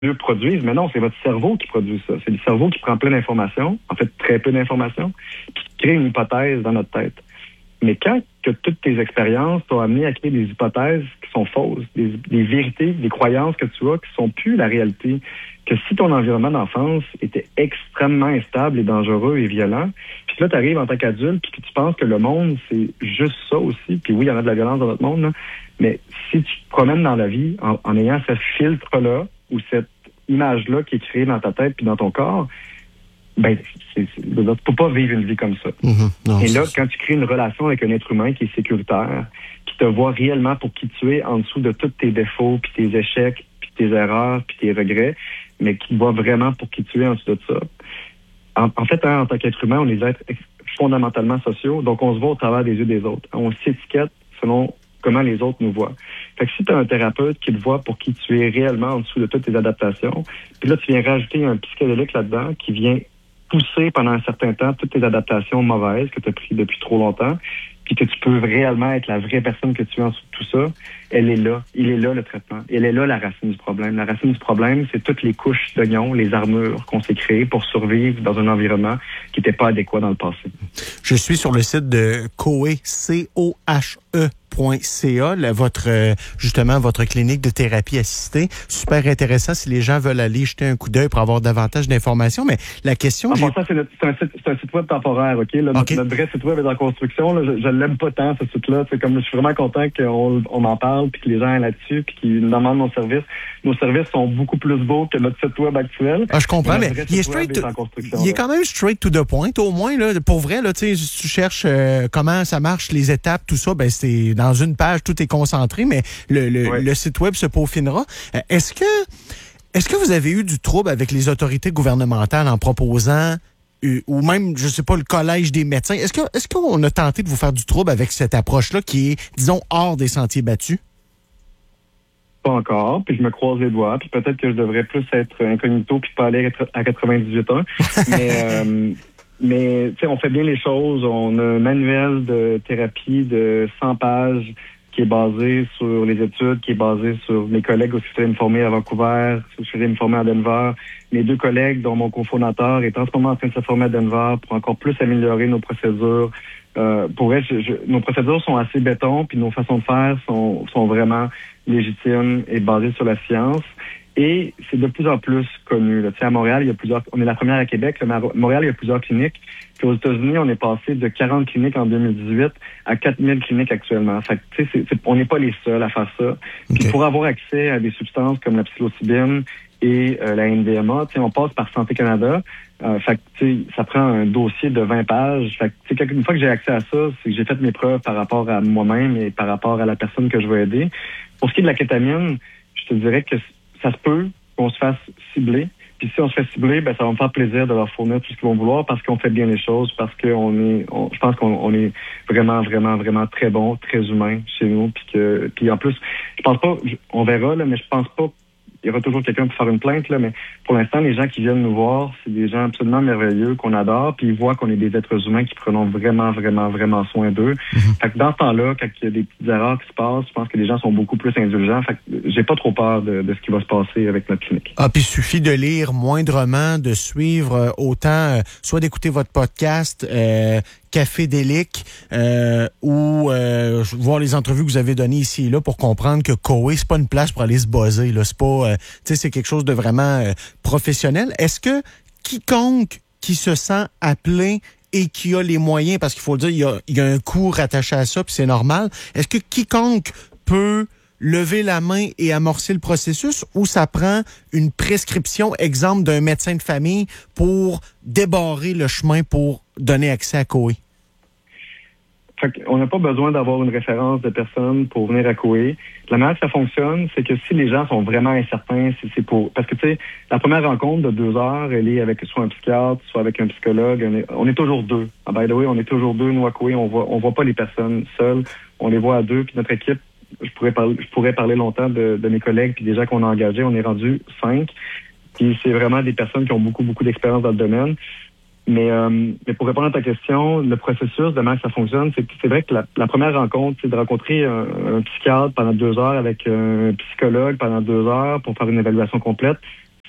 yeux produisent, mais non, c'est votre cerveau qui produit ça. C'est le cerveau qui prend plein d'informations, en fait très peu d'informations, puis qui crée une hypothèse dans notre tête. Mais quand que toutes tes expériences t'ont amené à créer des hypothèses qui sont fausses, des vérités, des croyances que tu as qui sont plus la réalité, que si ton environnement d'enfance était extrêmement instable et dangereux et violent, puis là, tu arrives en tant qu'adulte puis que tu penses que le monde, c'est juste ça aussi, puis oui, il y en a de la violence dans notre monde, là, mais si tu te promènes dans la vie en ayant ce filtre-là ou cette image-là qui est créée dans ta tête puis dans ton corps, ben, tu peux pas vivre une vie comme ça. Non, et là, quand tu crées une relation avec un être humain qui est sécuritaire, qui te voit réellement pour qui tu es en dessous de tous tes défauts, puis tes échecs, puis tes erreurs, puis tes regrets, mais qui te voit vraiment pour qui tu es en dessous de ça. En fait, en tant qu'être humain, on est des êtres fondamentalement sociaux, donc on se voit au travers des yeux des autres. On s'étiquette selon comment les autres nous voient. Fait que si tu as un thérapeute qui te voit pour qui tu es réellement en dessous de toutes tes adaptations, puis là, tu viens rajouter un psychédélique là-dedans qui vient pousser pendant un certain temps toutes tes adaptations mauvaises que tu as prises depuis trop longtemps, puis que tu peux réellement être la vraie personne que tu es en dessous de tout ça, elle est là. Il est là, le traitement. Elle est là, la racine du problème. La racine du problème, c'est toutes les couches d'oignons, les armures qu'on s'est créées pour survivre dans un environnement qui n'était pas adéquat dans le passé. Je suis sur le site de Cohe, COHE.ca, justement, votre clinique de thérapie assistée. Super intéressant si les gens veulent aller jeter un coup d'œil pour avoir davantage d'informations. Mais la question... c'est un site web temporaire, OK? Là, okay. Notre vrai site web est en construction. Là, je l'aime pas tant, ce site-là. C'est comme, je suis vraiment content qu'on en parle, puis que les gens aient là-dessus, puis qu'ils nous demandent nos services. Nos services sont beaucoup plus beaux que notre site web actuel. Je comprends, mais il est quand même straight to the point, au moins. Là, pour vrai, là, si tu cherches comment ça marche, les étapes, tout ça, ben c'est dans une page, tout est concentré, mais le site web se peaufinera. Est-ce que vous avez eu du trouble avec les autorités gouvernementales en proposant ou même, je sais pas, le collège des médecins? Est-ce qu'on a tenté de vous faire du trouble avec cette approche-là qui est, disons, hors des sentiers battus? Pas encore, puis je me croise les doigts, puis peut-être que je devrais plus être incognito puis pas aller à 98 ans. Mais tu sais, on fait bien les choses. On a un manuel de thérapie de 100 pages qui est basé sur les études, qui est basé sur mes collègues aussi qui sont formés à Vancouver, je suis formé à Denver. Mes deux collègues, dont mon cofondateur, est en ce moment en train de se former à Denver pour encore plus améliorer nos procédures. Pour elle, nos procédures sont assez béton, puis nos façons de faire sont vraiment légitimes et basées sur la science. Et c'est de plus en plus connu. Là. À Montréal, il y a plusieurs. On est la première à Québec. Là, mais à Montréal, il y a plusieurs cliniques. Puis aux États-Unis, on est passé de 40 cliniques en 2018 à 4000 cliniques actuellement. Fait que, on n'est pas les seuls à faire ça. Puis pour avoir accès à des substances comme la psilocybine et la NDMA, on passe par Santé Canada. Fait que, ça prend un dossier de 20 pages. Fait que, une fois que j'ai accès à ça, c'est que j'ai fait mes preuves par rapport à moi-même et par rapport à la personne que je veux aider. Pour ce qui est de la kétamine, je te dirais que ça se peut qu'on se fasse cibler. Puis si on se fait cibler, ben ça va me faire plaisir de leur fournir tout ce qu'ils vont vouloir parce qu'on fait bien les choses, parce que je pense qu'on est vraiment, vraiment, vraiment très bon, très humain chez nous. Puis en plus, je pense pas, on verra, là, mais je pense pas il y aura toujours quelqu'un pour faire une plainte, là, mais pour l'instant, les gens qui viennent nous voir, c'est des gens absolument merveilleux qu'on adore, puis ils voient qu'on est des êtres humains qui prenons vraiment, vraiment, vraiment soin d'eux. Fait que dans ce temps-là, quand il y a des petites erreurs qui se passent, je pense que les gens sont beaucoup plus indulgents. Fait que j'ai pas trop peur de ce qui va se passer avec notre clinique. Puis il suffit de lire moindrement, de suivre autant, soit d'écouter votre podcast, Cafédélique, ou voir les entrevues que vous avez données ici et là pour comprendre que Cohe, c'est pas une place pour aller se buzzer, là. C'est pas, c'est quelque chose de vraiment professionnel. Est-ce que quiconque qui se sent appelé et qui a les moyens, parce qu'il faut le dire, il y a un coût rattaché à ça, puis c'est normal, est-ce que quiconque peut lever la main et amorcer le processus, ou ça prend une prescription, exemple d'un médecin de famille, pour débarrer le chemin pour donner accès à Cohe? On n'a pas besoin d'avoir une référence de personne pour venir à Cohe. La manière que ça fonctionne, c'est que si les gens sont vraiment incertains, c'est pour... Parce que, tu sais, la première rencontre de 2 heures, elle est avec soit un psychiatre, soit avec un psychologue. On est toujours deux. By the way, on est toujours deux, nous, à Cohe. On voit pas les personnes seules. On les voit à deux. Puis notre équipe, je pourrais parler longtemps de mes collègues puis des gens qu'on a engagés. On est rendu 5. Puis c'est vraiment des personnes qui ont beaucoup, beaucoup d'expérience dans le domaine. Mais pour répondre à ta question, le processus de comment ça fonctionne, c'est vrai que la première rencontre, c'est de rencontrer un psychiatre pendant 2 heures avec un psychologue pendant 2 heures pour faire une évaluation complète.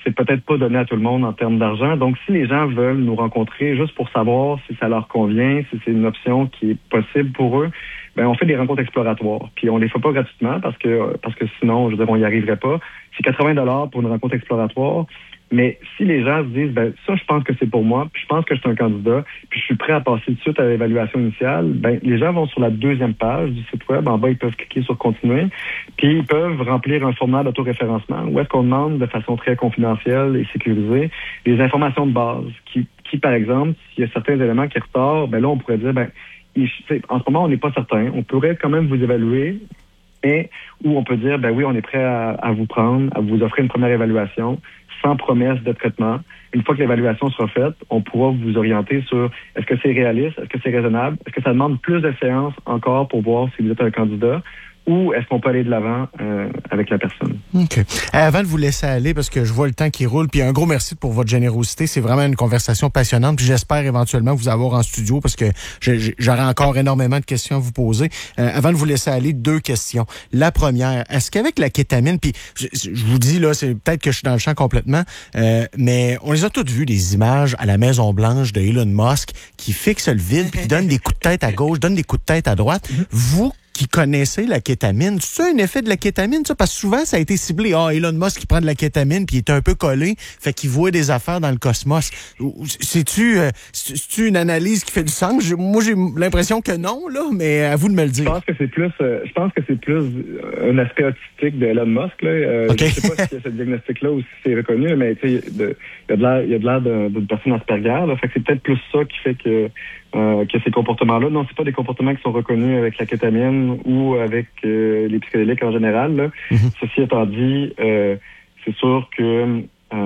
c'est peut-être pas donné à tout le monde en termes d'argent. Donc, si les gens veulent nous rencontrer juste pour savoir si ça leur convient, si c'est une option qui est possible pour eux, ben on fait des rencontres exploratoires. Puis on les fait pas gratuitement parce que sinon, je veux dire, on y arriverait pas. C'est 80$ pour une rencontre exploratoire. Mais si les gens se disent, ben ça, je pense que c'est pour moi, puis je pense que je suis un candidat, puis je suis prêt à passer tout de suite à l'évaluation initiale, ben les gens vont sur la 2e page du site web. En bas, ils peuvent cliquer sur continuer, puis ils peuvent remplir un formulaire d'autoréférencement où est-ce qu'on demande de façon très confidentielle et sécurisée des informations de base qui par exemple, s'il y a certains éléments qui ressortent, ben là, on pourrait dire, en ce moment, on n'est pas certain. On pourrait quand même vous évaluer, mais où on peut dire, ben oui, on est prêt à vous prendre, à vous offrir une première évaluation sans promesse de traitement. Une fois que l'évaluation sera faite, on pourra vous orienter sur est-ce que c'est réaliste, est-ce que c'est raisonnable, est-ce que ça demande plus de séances encore pour voir si vous êtes un candidat ou est-ce qu'on peut aller de l'avant avec la personne. OK. Avant de vous laisser aller, parce que je vois le temps qui roule, puis un gros merci pour votre générosité. C'est vraiment une conversation passionnante, puis j'espère éventuellement vous avoir en studio parce que j'aurai encore énormément de questions à vous poser. Avant de vous laisser aller, 2 questions. La première, est-ce qu'avec la kétamine, puis je vous dis, là, c'est peut-être que je suis dans le champ complètement, mais on les a toutes vues, des images à la Maison-Blanche de Elon Musk qui fixe le vide, puis qui donne des coups de tête à gauche, donne des coups de tête à droite. Vous qui connaissez la kétamine, c'est un effet de la kétamine, ça? Parce que souvent, ça a été ciblé. Elon Musk qui prend de la kétamine puis il est un peu collé, fait qu'il voit des affaires dans le cosmos. C'est-tu une analyse qui fait du sens? Moi, j'ai l'impression que non, là, mais à vous de me le dire. Je pense que c'est plus un aspect autistique de Elon Musk, là. Okay. Je sais pas si ce diagnostic-là ou si c'est reconnu, mais tu sais, il y a de l'air d'une personne Asperger, là. Fait que c'est peut-être plus ça qui fait que ces comportements-là. Non, c'est pas des comportements qui sont reconnus avec la kétamine ou avec les psychédéliques en général, là. Ceci étant dit, c'est sûr que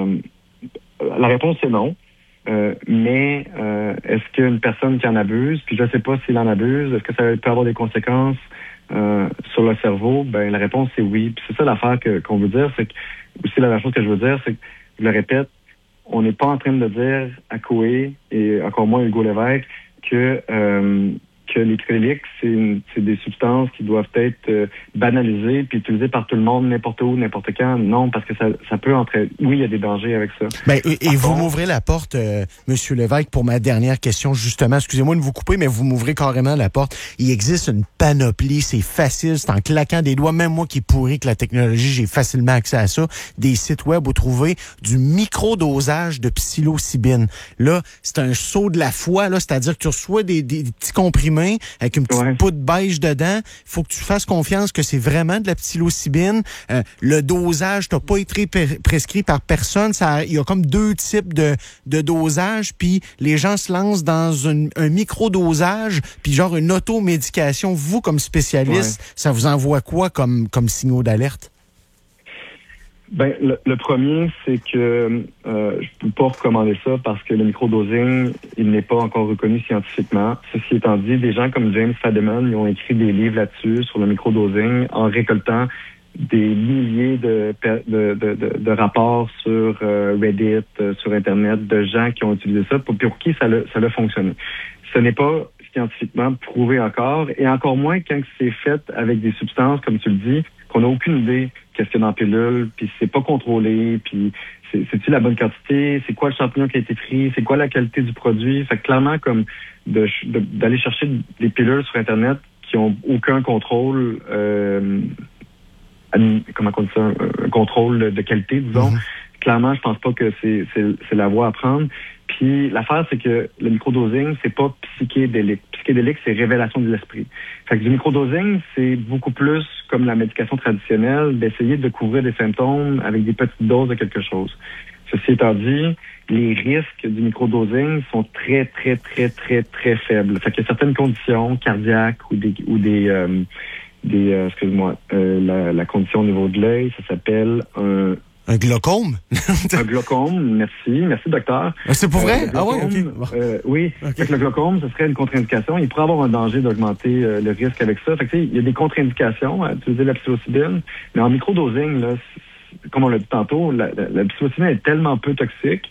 la réponse c'est non. Mais est-ce qu'une personne qui en abuse, puis je ne sais pas s'il en abuse, est-ce que ça peut avoir des conséquences sur le cerveau? Ben la réponse c'est oui. Puis c'est ça l'affaire qu'on veut dire, c'est que aussi la chose que je veux dire, c'est que je le répète, on n'est pas en train de dire à Koé et encore moins Hugo Lévesque que les psychédéliques, c'est des substances qui doivent être banalisées puis utilisées par tout le monde, n'importe où, n'importe quand. Non, parce que ça peut entrer. Oui, il y a des dangers avec ça. Ben, et vous m'ouvrez la porte, Monsieur Lévesque, pour ma dernière question, justement. Excusez-moi de vous couper, mais vous m'ouvrez carrément la porte. Il existe une panoplie, c'est facile, c'est en claquant des doigts. Même moi qui pourris que la technologie, j'ai facilement accès à ça. Des sites web où trouver du microdosage de psilocybine. Là, c'est un saut de la foi, là, c'est-à-dire que tu reçois des petits comprimés avec une petite poudre beige dedans. Il faut que tu fasses confiance que c'est vraiment de la psilocybine. Le dosage n'a pas été prescrit par personne. Il y a comme 2 types de dosage, puis les gens se lancent dans un micro-dosage, puis genre une automédication. Vous, comme spécialiste, ça vous envoie quoi comme signaux d'alerte? Ben, le premier, c'est que je peux pas recommander ça parce que le microdosing, il n'est pas encore reconnu scientifiquement. Ceci étant dit, des gens comme James Fadiman, ils ont écrit des livres là-dessus sur le microdosing en récoltant des milliers de rapports sur Reddit, sur Internet, de gens qui ont utilisé ça pour qui ça a fonctionné. Ce n'est pas scientifiquement prouvé encore, et encore moins quand c'est fait avec des substances, comme tu le dis, qu'on n'a aucune idée qu'est-ce qu'il y a dans la pilule, puis c'est pas contrôlé, puis c'est-tu la bonne quantité, c'est quoi le champignon qui a été pris, c'est quoi la qualité du produit. Fait que clairement, comme d'aller chercher des pilules sur Internet qui ont aucun contrôle, comment on dit ça, un contrôle de qualité, disons. Clairement, je pense pas que c'est la voie à prendre. Puis l'affaire, c'est que le microdosing, c'est pas psychédélique. Psychédélique, c'est révélation de l'esprit. Fait que du microdosing, c'est beaucoup plus comme la médication traditionnelle, d'essayer de couvrir des symptômes avec des petites doses de quelque chose. Ceci étant dit, les risques du microdosing sont très, très, très, très, très faibles. Fait qu'il y a certaines conditions cardiaques ou des excuse-moi, la condition au niveau de l'œil, ça s'appelle un glaucome? Un glaucome, merci docteur. C'est pour vrai? Glaucome, oui. Okay. Fait que le glaucome, ce serait une contre-indication. Il pourrait avoir un danger d'augmenter le risque avec ça. Fait que, il y a des contre-indications à utiliser la psilocybine, mais en microdosing, là, comme on l'a dit tantôt, la psilocybine est tellement peu toxique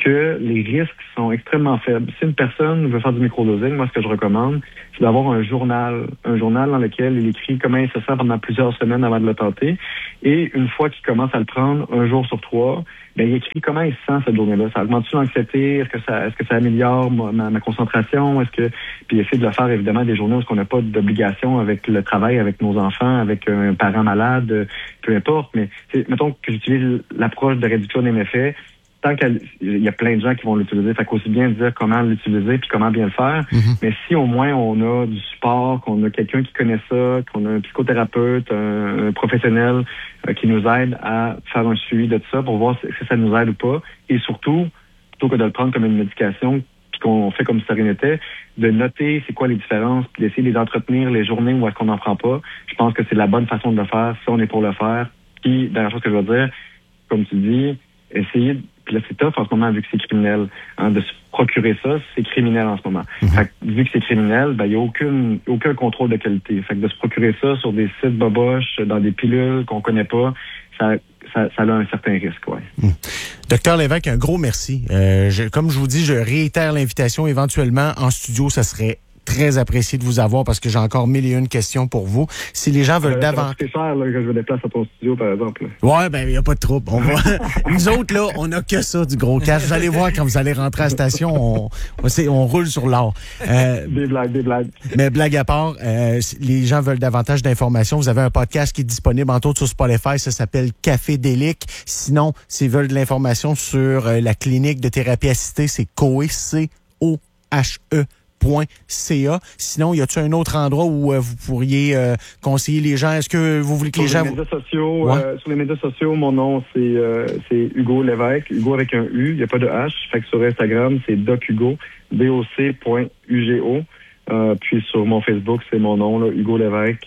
que les risques sont extrêmement faibles. Si une personne veut faire du microdosing, moi, ce que je recommande, c'est d'avoir un journal dans lequel il écrit comment il se sent pendant plusieurs semaines avant de le tenter. Et une fois qu'il commence à le prendre, un jour sur 3, ben, il écrit comment il se sent cette journée-là. Ça augmente-tu l'anxiété? Est-ce que ça améliore ma concentration? Puis essayer de le faire, évidemment, des journées où on n'a pas d'obligation avec le travail, avec nos enfants, avec un parent malade, peu importe. Mais, mettons que j'utilise l'approche de réduction des méfaits. Tant qu'il y a plein de gens qui vont l'utiliser, fait qu'aussi bien dire comment l'utiliser puis comment bien le faire. Mm-hmm. Mais si au moins on a du support, qu'on a quelqu'un qui connaît ça, qu'on a un psychothérapeute, un professionnel qui nous aide à faire un suivi de tout ça pour voir si ça nous aide ou pas. Et surtout, plutôt que de le prendre comme une médication, puis qu'on fait comme si ça rien n'était, de noter c'est quoi les différences, puis d'essayer de les entretenir les journées où est-ce qu'on n'en prend pas. Je pense que c'est la bonne façon de le faire si on est pour le faire. Puis, dernière chose que je veux dire, comme tu dis, essayer puis là, c'est tough en ce moment, vu que c'est criminel. De se procurer ça, c'est criminel en ce moment. Mm-hmm. Fait que, vu que c'est criminel, ben, il n'y a aucun contrôle de qualité. Fait que de se procurer ça sur des sites boboches, dans des pilules qu'on connaît pas, ça a un certain risque, ouais. Docteur Lévesque, un gros merci. Comme je vous dis, je réitère l'invitation. Éventuellement, en studio, ça serait très apprécié de vous avoir parce que j'ai encore 1001 questions pour vous. Si les gens veulent davantage... C'est cher là, que je me déplace à ton studio, par exemple. Ouais, ben il n'y a pas de trouble. Nous autres, là, on n'a que ça, du gros cash. Vous allez voir quand vous allez rentrer à la station, on roule sur l'or. Des blagues. Mais blague à part, les gens veulent davantage d'informations. Vous avez un podcast qui est disponible, entre autres, sur Spotify. Ça s'appelle Café Délic. Sinon, s'ils veulent de l'information sur la clinique de thérapie assistée, c'est COHE, COHE. .ca. Sinon, y a-t-il un autre endroit où vous pourriez conseiller les gens? Est-ce que vous voulez que les gens... Sur les médias sociaux, mon nom, c'est Hugo Lévesque. Hugo avec un U, il n'y a pas de H. Fait que sur Instagram, c'est dochugo, doc.ugo. Puis sur mon Facebook, c'est mon nom, là, Hugo Lévesque.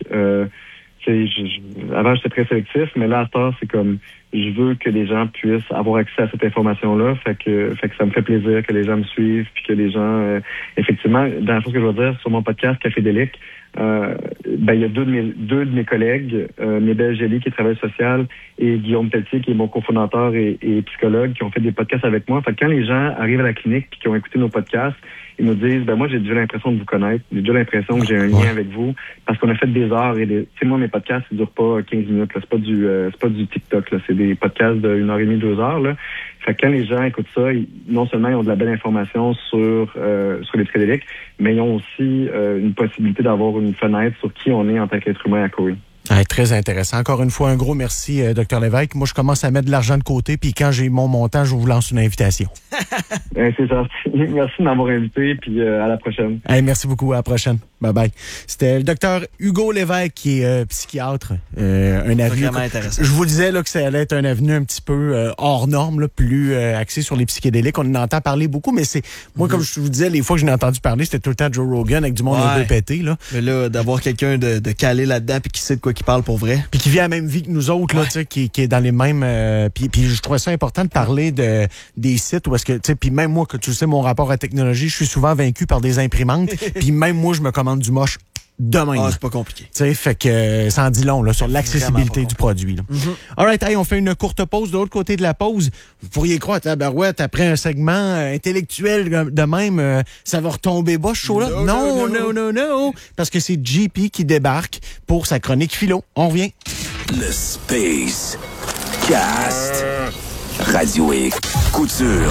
Avant, j'étais très sélectif, mais là, à ce temps, c'est comme... Je veux que les gens puissent avoir accès à cette information-là. Fait que ça me fait plaisir que les gens me suivent, puis que les gens, effectivement, dans la chose que je veux dire sur mon podcast Café Délic, il y a deux de mes collègues, Mébelle Gély qui est travailleuse sociale et Guillaume Pelletier qui est mon cofondateur et psychologue qui ont fait des podcasts avec moi. Fait que quand les gens arrivent à la clinique puis qui ont écouté nos podcasts, ils nous disent, moi j'ai déjà l'impression de vous connaître, j'ai déjà l'impression que j'ai un lien avec vous parce qu'on a fait des heures et tu sais, moi mes podcasts ils durent pas 15 minutes, là. C'est pas du TikTok, là. C'est des podcasts de 1h30, 2 heures, là. Fait que quand les gens écoutent ça, non seulement ils ont de la belle information sur les psychédéliques, mais ils ont aussi une possibilité d'avoir une fenêtre sur qui on est en tant qu'être humain à COHE. Très intéressant. Encore une fois, un gros merci, Dr Lévesque. Moi, je commence à mettre de l'argent de côté, puis quand j'ai mon montant, je vous lance une invitation. C'est ça. Merci de m'avoir invité, puis à la prochaine. Merci beaucoup. À la prochaine. Bye-bye. C'était le Dr Hugo Lévesque, qui est psychiatre. Un avenue. Vraiment intéressant. Je vous disais là, que ça allait être un avenue un petit peu hors norme, là, plus axé sur les psychédéliques. On en entend parler beaucoup, mais c'est... Moi, comme je vous disais, les fois que j'en ai entendu parler, c'était tout le temps Joe Rogan avec du monde un peu pété. Là. Mais là, d'avoir quelqu'un de calé là-dedans puis qui sait de quoi qui parle pour vrai. Puis qui vit la même vie que nous autres, là, tu sais, qui est dans les mêmes... Puis je trouvais ça important de parler des sites où est-ce que... Tu sais, puis même moi, que tu sais, mon rapport à technologie, je suis souvent vaincu par des imprimantes. Puis même moi, je me commande du moche demain. C'est pas compliqué. Tu sais, fait que ça en dit long là, sur l'accessibilité du produit. Là. Mm-hmm. All right, on fait une courte pause. De l'autre côté de la pause, vous pourriez croire, tabarouette, après un segment intellectuel de même, ça va retomber bas, ce show-là. Non. Parce que c'est JP qui débarque pour sa chronique philo. On revient. Le Space Cast. Radio X. Couture.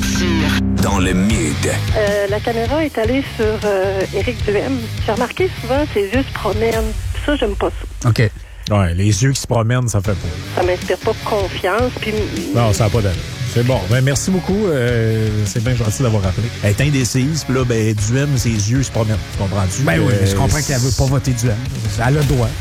Dans le mid. La caméra est allée sur Éric Duhem. J'ai remarqué souvent ses yeux se promènent. Ça, j'aime pas ça. OK. Ouais, les yeux qui se promènent, ça fait pas. Ça m'inspire pas confiance. Puis... Non, ça n'a pas d'allure. C'est bon. Ben, merci beaucoup. C'est bien gentil d'avoir rappelé. Elle est indécise, puis là, Duhem, ses yeux se promènent. Tu comprends-tu? Ben oui, je comprends qu'elle veut pas voter Duhem. Elle a le droit.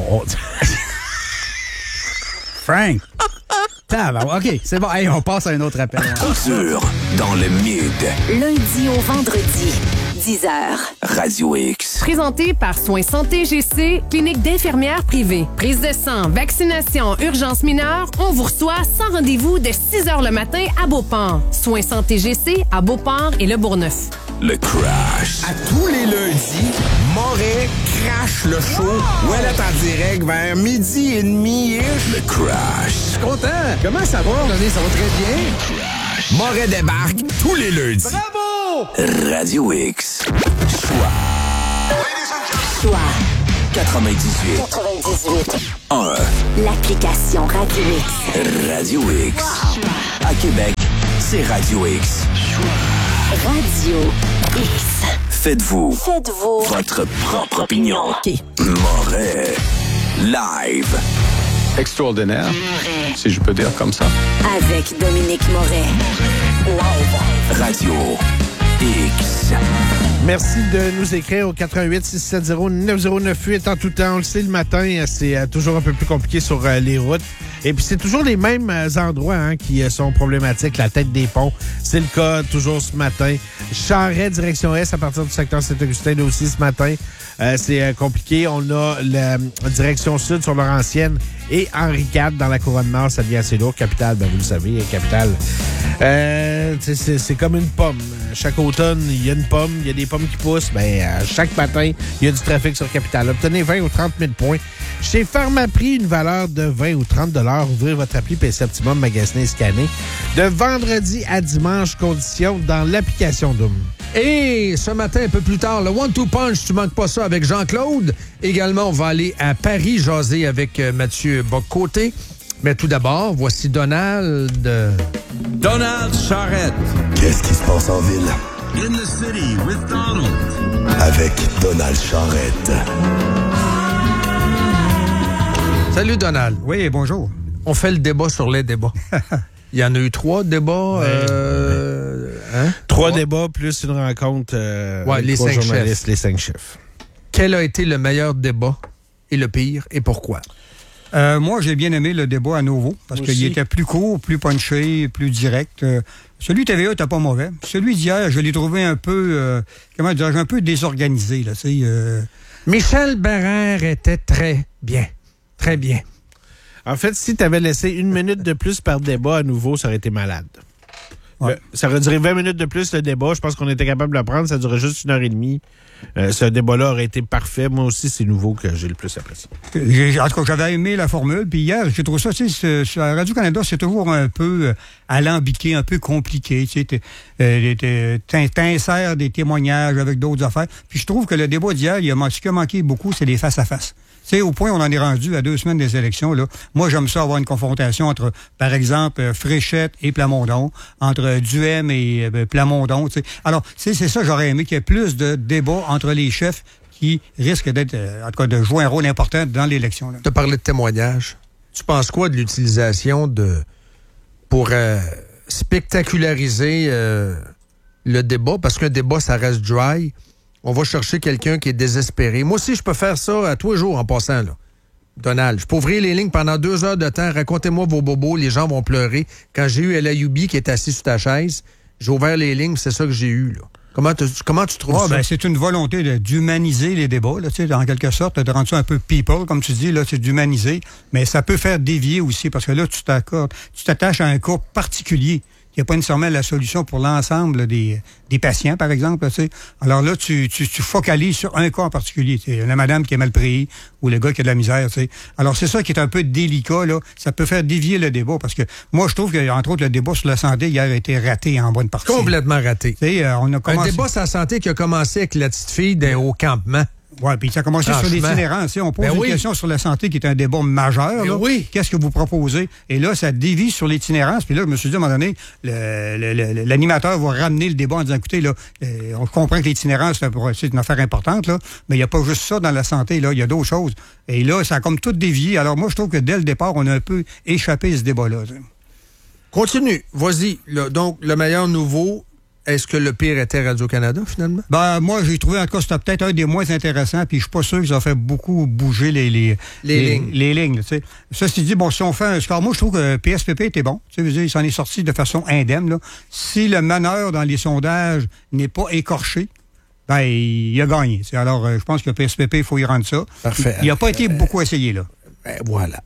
Frank! OK, c'est bon. Hey, on passe à un autre appel. Couture dans le mid. Lundi au vendredi, 10h. Radio X. Présenté par Soins Santé GC, clinique d'infirmières privée. Prise de sang, vaccination, urgence mineure, on vous reçoit sans rendez-vous de 6h le matin à Beauport. Soins Santé GC à Beauport et Le Bourgneuf. Le Crash. À tous les lundis, Moret crash le show. Où elle est en direct vers 12h30. Le Crash. Je suis content. Comment ça va? Ça va très bien. Crash. Moret débarque tous les lundis. Bravo! Radio X. Choix 98. 1. L'application Radio X. Radio X. À Québec, c'est Radio X. Radio X. Faites-vous votre propre opinion. Moret. Live. Extraordinaire, si je peux dire comme ça. Avec Dominique Moret. Live. Radio X. Merci de nous écrire au 88-670-9098 en tout temps. On le sait, le matin, c'est toujours un peu plus compliqué sur les routes. Et puis, c'est toujours les mêmes endroits qui sont problématiques. La tête des ponts, c'est le cas toujours ce matin. Charret, direction Est, à partir du secteur Saint-Augustin, aussi ce matin. C'est compliqué. On a la direction Sud sur Laurentienne et Henri IV dans la Couronne Nord. Ça devient assez lourd. Capitale, vous le savez, Capitale. C'est comme une pomme. Chaque automne, il y a une pomme, il y a des pommes qui poussent. Chaque matin, il y a du trafic sur Capitale. Obtenez 20 ou 30 000 points. Chez Pharmaprix, une valeur de 20 ou 30 $. Ouvrez votre appli PC Optimum, magasinez et scannez. De vendredi à dimanche, conditions dans l'application Doom. Et ce matin, un peu plus tard, le One-Two Punch, tu manques pas ça avec Jean-Claude. Également, on va aller à Paris jaser avec Mathieu Bock-Côté. Mais tout d'abord, voici Donald. Donald Charrette. Qu'est-ce qui se passe en ville? In the city with Donald. Avec Donald Charrette. Salut, Donald. Oui, bonjour. On fait le débat sur les débats. Il y en a eu 3 débats. 3 débats plus une rencontre. Les 5 chefs. Les 5 chefs. Quel a été le meilleur débat et le pire et pourquoi? Moi, j'ai bien aimé le débat à nouveau parce qu'il était plus court, plus punché, plus direct. Celui TVA n'était pas mauvais. Celui d'hier, je l'ai trouvé un peu, un peu désorganisé. Là, Michel Barrère était très bien. Très bien. En fait, si tu avais laissé 1 minute de plus par débat à nouveau, ça aurait été malade. Ouais. Ça aurait duré 20 minutes de plus le débat. Je pense qu'on était capable de le prendre. Ça durait juste 1h30. Ce débat-là aurait été parfait. Moi aussi, c'est nouveau que j'ai le plus apprécié. En tout cas, j'avais aimé la formule. Puis hier, j'ai trouvé ça, sur Radio-Canada, c'est toujours un peu alambiqué, un peu compliqué. T'insères des témoignages avec d'autres affaires. Puis je trouve que le débat d'hier, ce qui a manqué beaucoup, c'est les face-à-face. Au point où on en est rendu à 2 semaines des élections, là. Moi, j'aime ça avoir une confrontation entre, par exemple, Fréchette et Plamondon, entre Duhem et Plamondon. T'sais. Alors, c'est ça, j'aurais aimé qu'il y ait plus de débats entre les chefs qui risquent d'être, en tout cas, de jouer un rôle important dans l'élection. Tu as parlé de témoignages. Tu penses quoi de l'utilisation pour spectaculariser le débat? Parce qu'un débat, ça reste dry. On va chercher quelqu'un qui est désespéré. Moi aussi, je peux faire ça à tous les jours en passant, là. Donald, je peux ouvrir les lignes pendant 2 heures de temps. Racontez-moi vos bobos, les gens vont pleurer. Quand j'ai eu LAUB qui est assis sur ta chaise, j'ai ouvert les lignes, c'est ça que j'ai eu, là. Comment tu trouves ça? C'est une volonté d'humaniser les débats, là, en quelque sorte, de rendre ça un peu people, comme tu dis, là, c'est d'humaniser. Mais ça peut faire dévier aussi, parce que là, tu t'attaches à un cas particulier. Il n'y a pas nécessairement la solution pour l'ensemble des patients, par exemple. Là, alors là, tu focalises sur un cas en particulier. La madame qui est mal prise ou le gars qui a de la misère. T'sais. Alors c'est ça qui est un peu délicat. Là. Ça peut faire dévier le débat parce que moi, je trouve que, entre autres, le débat sur la santé hier a été raté en bonne partie. Complètement raté. On a commencé... Un débat sur la santé qui a commencé avec la petite fille au campement. Oui, puis ça a commencé sur l'itinérance. On pose une question sur la santé qui est un débat majeur. Là. Oui. Qu'est-ce que vous proposez? Et là, ça dévie sur l'itinérance. Puis là, je me suis dit, à un moment donné, l'animateur va ramener le débat en disant, écoutez, là, on comprend que l'itinérance, c'est une affaire importante, là, mais il n'y a pas juste ça dans la santé. Là, il y a d'autres choses. Et là, ça a comme tout dévié. Alors moi, je trouve que dès le départ, on a un peu échappé ce débat-là. Continue. Vas-y. Donc, le meilleur nouveau... Est-ce que le pire était Radio-Canada, finalement? Moi, j'ai trouvé, en tout cas, c'était peut-être un des moins intéressants, puis je suis pas sûr que ça a fait beaucoup bouger les lignes. Les lignes, tu sais. Ceci dit, si on fait un score, moi, je trouve que PSPP était bon. Tu sais, il s'en est sorti de façon indemne, là. Si le meneur dans les sondages n'est pas écorché, il a gagné. Alors, je pense que PSPP, il faut y rendre ça. Parfait. Il n'a pas été beaucoup essayé, là. Voilà.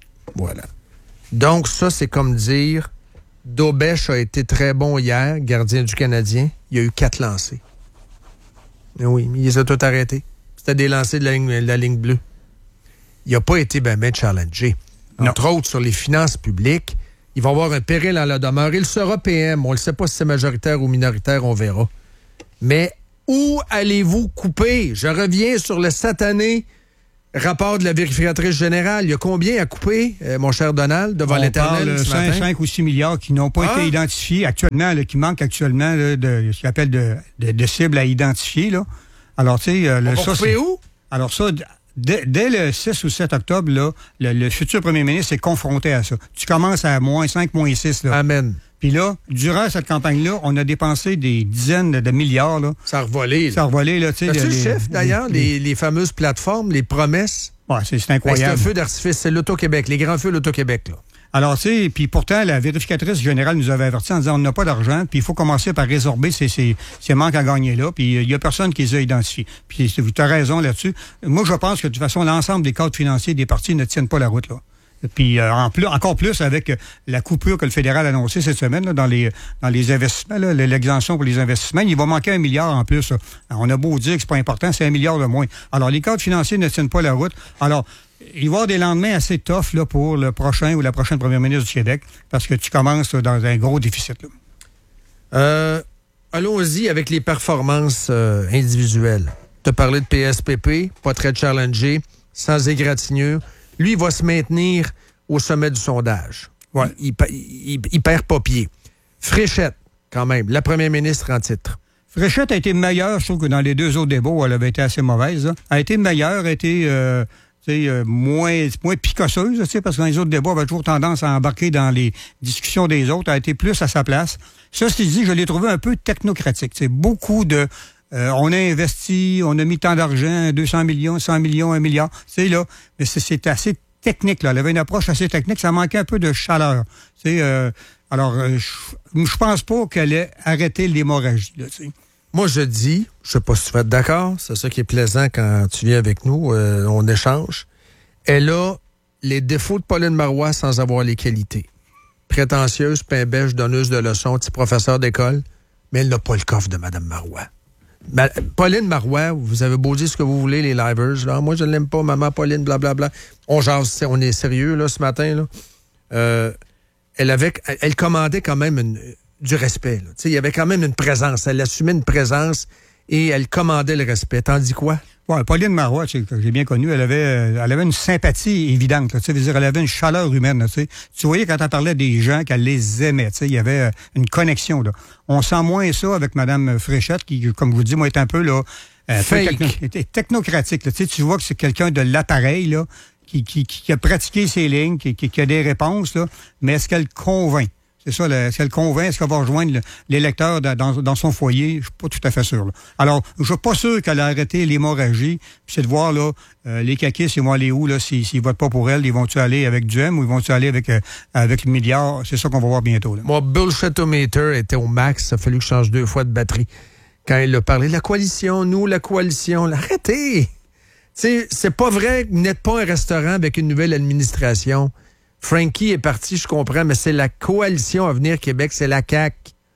Donc, ça, c'est comme dire... Daubèche a été très bon hier, gardien du Canadien. Il y a eu 4 lancés. Oui, mais il les a tous arrêtés. C'était des lancers de la ligne bleue. Il n'a pas été ben challengé. Entre autres, sur les finances publiques, Il va y avoir un péril en la demeure. Il sera PM. On ne sait pas si c'est majoritaire ou minoritaire, on verra. Mais où allez-vous couper? Je reviens sur le satané rapport de la vérificatrice générale. Il y a combien à couper, mon cher Donald, devant l'Éternel ce matin? 5 ou 6 milliards qui n'ont pas été identifiés actuellement, là, qui manquent actuellement là, de ce qu'on appelle de cibles à identifier. Là. Alors, tu sais... On va couper où? Alors ça... Dès le 6 ou 7 octobre, là, le futur premier ministre est confronté à ça. Tu commences à -5, -6. Là. Amen. Puis là, durant cette campagne-là, on a dépensé des dizaines de milliards. Là. Ça a revolé. Ça a revolé. Là, as-tu le chiffre, d'ailleurs, les fameuses plateformes, les promesses? Ouais, c'est incroyable. C'est un feu d'artifice, c'est l'Auto-Québec, les grands feux de l'Auto-Québec. Là. Alors, tu sais, puis pourtant, la vérificatrice générale nous avait averti en disant on n'a pas d'argent, puis il faut commencer par résorber ces manques à gagner là, puis il n'y a personne qui les a identifiés. Puis tu as raison là-dessus. Moi, je pense que de toute façon, l'ensemble des cadres financiers des partis ne tiennent pas la route, là. Puis encore plus avec la coupure que le fédéral a annoncée cette semaine là, dans les investissements, là, l'exemption pour les investissements, il va manquer 1 milliard en plus. Là. Alors, on a beau dire que c'est pas important, c'est 1 milliard de moins. Alors, les cadres financiers ne tiennent pas la route. Alors, il va y avoir des lendemains assez tough là, pour le prochain ou la prochaine première ministre du Québec, parce que tu commences là, dans un gros déficit. Là. Allons-y avec les performances individuelles. Tu as parlé de PSPP, pas très challengé, sans égratignure. Lui, il va se maintenir au sommet du sondage. Ouais. Il perd pas pied. Fréchette, quand même, la première ministre en titre. Fréchette a été meilleure, je trouve que dans les deux autres débats où elle avait été assez mauvaise. Là. Elle a été meilleure, a été moins picosseuse, parce que dans les autres débats, elle avait toujours tendance à embarquer dans les discussions des autres. Elle a été plus à sa place. Ça, c'est dit, je l'ai trouvé un peu technocratique. C'est beaucoup de... on a investi, on a mis tant d'argent, 200 millions, 100 millions, 1 milliard. C'est là, mais c'est assez technique. Là. Elle avait une approche assez technique. Ça manquait un peu de chaleur. Alors, je pense pas qu'elle ait arrêté l'hémorragie. Là, moi, je dis, je sais pas si tu vas être d'accord, c'est ça qui est plaisant quand tu viens avec nous, on échange. Elle a les défauts de Pauline Marois sans avoir les qualités. Prétentieuse, pain bêche, donneuse de leçons, petit professeur d'école, mais elle n'a pas le coffre de Mme Marois. Pauline Marois, vous avez beau dire ce que vous voulez, les livers, là. Moi, je ne l'aime pas, maman Pauline, blablabla. On est sérieux, là, ce matin, là. Elle commandait quand même du respect, là. Il y avait quand même une présence. Elle assumait une présence et elle commandait le respect. Tandis quoi? Ouais, Pauline Marois, que j'ai bien connue, elle avait une sympathie évidente. Là, dire, elle avait une chaleur humaine. Là, tu voyais quand elle parlait des gens qu'elle les aimait. Il y avait une connexion. Là. On sent moins ça avec Mme Fréchette, qui, comme je vous dis, moi, est un peu là, technocratique. Là. Tu vois que c'est quelqu'un de l'appareil là, qui a pratiqué ses lignes, qui a des réponses, là, mais est-ce qu'elle convainc? C'est ça, est-ce qu'elle convainc, est-ce qu'elle va rejoindre l'électeur dans son foyer? Je suis pas tout à fait sûr. Là. Alors, je suis pas sûr qu'elle a arrêté l'hémorragie. Puis c'est de voir, là, les caquistes, ils vont aller où, là, s'ils votent pas pour elle? Ils vont-tu aller avec Duhem ou ils vont-tu aller avec le milliard? C'est ça qu'on va voir bientôt. Là. Mon bullshitometer était au max. Ça a fallu que je change 2 fois de batterie. Quand elle a parlé de la coalition, la coalition, arrêtez! C'est pas vrai que vous n'êtes pas un restaurant avec une nouvelle administration. Frankie est parti, je comprends, mais c'est la coalition Avenir Québec, c'est la CAQ.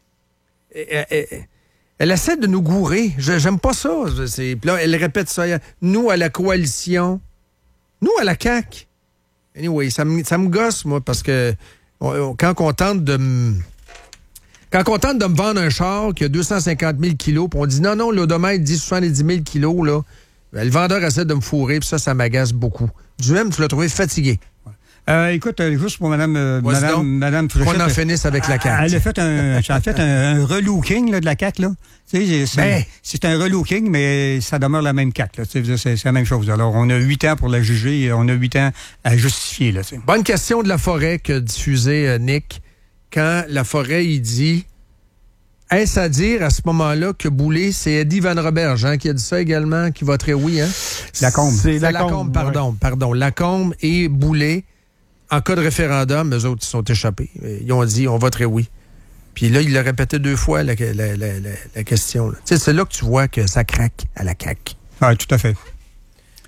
Elle essaie de nous gourer. J'aime pas ça. Puis là, elle répète ça. Nous à la coalition. Nous à la CAQ. Anyway, ça me gosse, moi, parce que quand on tente de me vendre un char qui a 250 000 kilos, puis on dit non, l'odomètre dit 70 000 kilos, là, le vendeur essaie de me fourrer, puis ça m'agace beaucoup. Duhem, tu l'as trouvé fatigué. Écoute, juste pour Madame Fréchette. Qu'on en finisse avec la CAQ. Elle a fait un relooking là, de la CAQ, là. C'est un relooking, mais ça demeure la même CAQ, là. C'est la même chose. Alors, on a 8 ans pour la juger et on a 8 ans à justifier, là. Bonne question de La Forêt que diffusait Nick. Quand La Forêt, il dit, est-ce à dire à ce moment-là que Boulay, c'est Eddie Van Roberge, qui a dit ça également, qui voterait oui, hein? Lacombe. C'est Lacombe, pardon. Lacombe et Boulay. En cas de référendum, eux autres, ils sont échappés. Ils ont dit, on voterait oui. Puis là, il l'a répété 2 fois, la question. C'est là que tu vois que ça craque à la CAQ. Oui, tout à fait.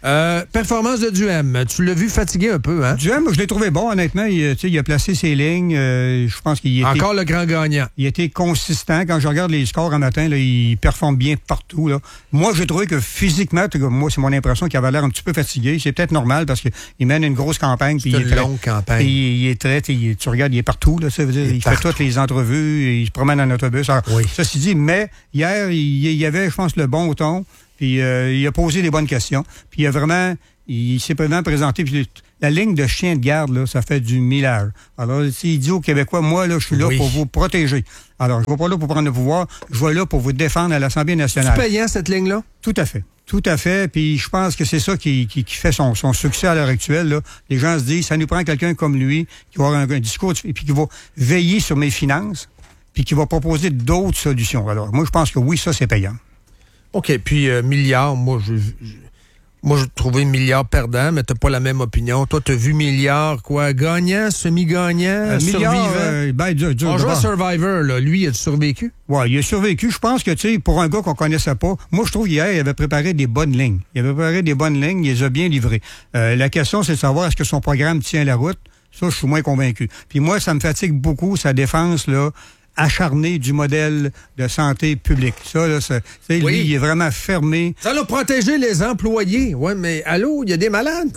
Performance de Duhem. Tu l'as vu fatigué un peu, hein? Duhem, je l'ai trouvé bon, honnêtement. Il a placé ses lignes. Je pense qu'il était... Encore le grand gagnant. Il était consistant. Quand je regarde les scores un matin, là, il performe bien partout. Là. Moi, j'ai trouvé que physiquement, moi, c'est mon impression qu'il avait l'air un petit peu fatigué. C'est peut-être normal parce qu'il mène une grosse campagne. C'est une longue campagne. Il est très... tu regardes, il est partout. Là, ça veut dire, il fait toutes les entrevues. Il se promène en autobus. Alors, ceci dit, mais hier, il y avait, je pense, le bon ton. Puis il a posé des bonnes questions. Puis il s'est vraiment présenté. Puis la ligne de chien de garde, là, ça fait du millage. Alors, il dit aux Québécois, moi, là, je suis là pour vous protéger. Alors, je ne vais pas là pour prendre le pouvoir. Je vais là pour vous défendre à l'Assemblée nationale. C'est payant, cette ligne-là? Tout à fait. Tout à fait. Puis je pense que c'est ça qui fait son succès à l'heure actuelle. Là. Les gens se disent, ça nous prend quelqu'un comme lui qui va avoir un discours et puis qui va veiller sur mes finances puis qui va proposer d'autres solutions. Alors, moi, je pense que oui, ça, c'est payant. OK, puis Milliard, moi, j'ai trouvé Milliard perdant, mais t'as pas la même opinion. Toi, t'as vu Milliard, quoi, gagnant, semi-gagnant, survivant? On joue à Survivor, là. Lui, il a survécu? Oui, il a survécu. Je pense que, tu sais, pour un gars qu'on connaissait pas, moi, je trouve qu'hier, il avait préparé des bonnes lignes. Il les a bien livrées. La question, c'est de savoir est-ce que son programme tient la route. Ça, je suis moins convaincu. Puis moi, ça me fatigue beaucoup, sa défense, là, acharné du modèle de santé publique. Ça, là, lui, il est vraiment fermé. Ça l'a protégé les employés. Oui, mais allô, il y a des malades.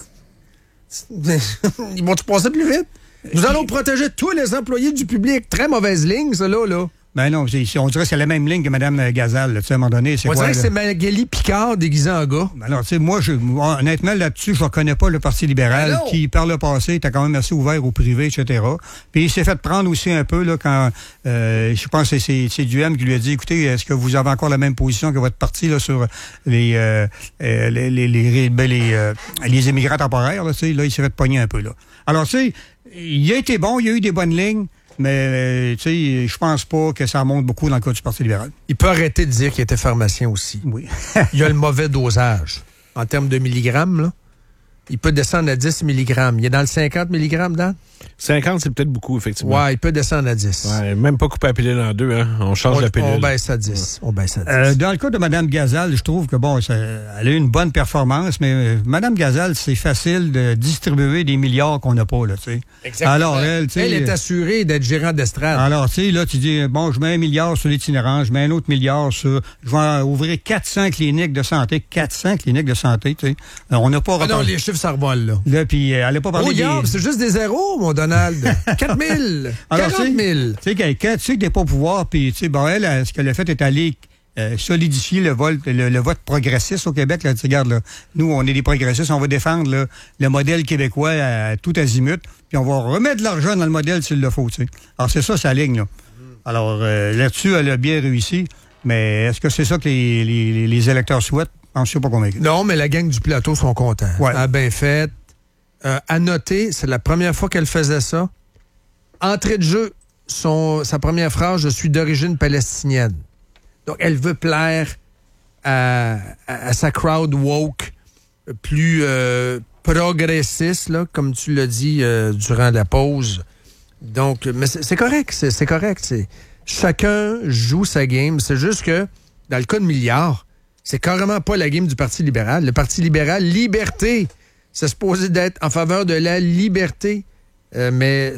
Ils vont-tu passer plus vite? Nous allons protéger tous les employés du public. Très mauvaise ligne, ça, là. Ben non, on dirait que c'est la même ligne que Mme Gazal. Là, à un moment donné, on dirait que c'est Magali Picard déguisé en gars. Alors, tu sais, moi, honnêtement, là-dessus, je ne reconnais pas le Parti libéral qui, par le passé, était quand même assez ouvert au privé, etc. Puis il s'est fait prendre aussi un peu là quand, je pense que c'est Duhem qui lui a dit, écoutez, est-ce que vous avez encore la même position que votre parti là sur les immigrants temporaires? Là, il s'est fait pogner un peu. Là. Alors, tu sais, il a été bon, il y a eu des bonnes lignes. Mais, tu sais, je pense pas que ça monte beaucoup dans le cas du Parti libéral. Il peut arrêter de dire qu'il était pharmacien aussi. Oui. Il a le mauvais dosage. En termes de milligrammes, là. Il peut descendre à 10 milligrammes. Il est dans le 50 milligrammes, Dan? 50, c'est peut-être beaucoup, effectivement. Ouais, il peut descendre à 10. Ouais, même pas couper la pilule en deux, hein. On change la pilule. On baisse à 10. Ouais. On baisse à 10. Dans le cas de Mme Gazal, je trouve que, bon, elle a eu une bonne performance, mais Mme Gazal, c'est facile de distribuer des milliards qu'on n'a pas, là, tu sais. Exactement. Alors, elle est assurée d'être gérante d'estrade. Alors, tu sais, là, tu dis, bon, je mets 1 milliard sur l'itinérance, je mets un autre milliard sur... Je vais ouvrir 400 cliniques de santé. 400 cliniques de santé, tu sais. On n'a pas... non, les chiffres, ça revole, là. Là, puis elle n'a pas parlé c'est juste des zéros, mon Donald. 4 000. 40 000. Tu sais, quelqu'un, tu sais que t'es pas au pouvoir, puis, tu sais, bon, elle, ce qu'elle a fait est aller solidifier le vote progressiste au Québec. Là, tu regardes, là, nous, on est des progressistes, on va défendre là, le modèle québécois à tout azimut, puis on va remettre de l'argent dans le modèle s'il le faut, tu sais. Alors, c'est ça, sa ligne, là. Alors, là-dessus, elle a bien réussi, mais est-ce que c'est ça que les électeurs souhaitent? Je ne suis pas convaincu. Non, mais la gang du plateau sont contents. Ouais. Ah, bien fait. À noter, c'est la première fois qu'elle faisait ça. Entrée de jeu, sa première phrase, je suis d'origine palestinienne. Donc, elle veut plaire à sa crowd woke plus progressiste, là, comme tu l'as dit durant la pause. Donc, mais c'est correct, c'est correct. Chacun joue sa game. C'est juste que, dans le cas de Milliard, c'est carrément pas la game du Parti libéral. Le Parti libéral, liberté. C'est supposé d'être en faveur de la liberté. Mais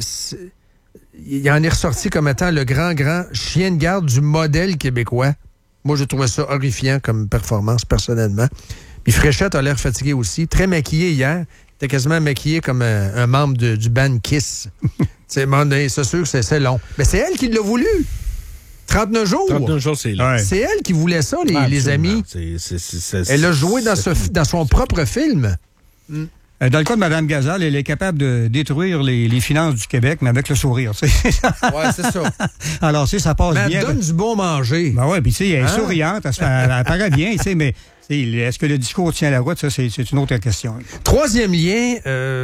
il en est ressorti comme étant le grand chien de garde du modèle québécois. Moi, je trouvais ça horrifiant comme performance, personnellement. Puis Fréchette a l'air fatigué aussi. Très maquillé hier. Il était quasiment maquillé comme un membre du band Kiss. C'est sûr que c'est long. Mais c'est elle qui l'a voulu. 39 jours. 39 jours, c'est long. Ouais. C'est elle qui voulait ça, les amis. Elle a joué dans son propre film. Dans le cas de Mme Gazal, elle est capable de détruire les finances du Québec, mais avec le sourire. Oui, c'est ça. Alors, tu sais, ça passe mais bien. Elle donne du bon manger. Ben oui, puis tu sais, elle est souriante, elle paraît bien, tu sais, mais est-ce que le discours tient la route? Ça, c'est une autre question. Troisième lien,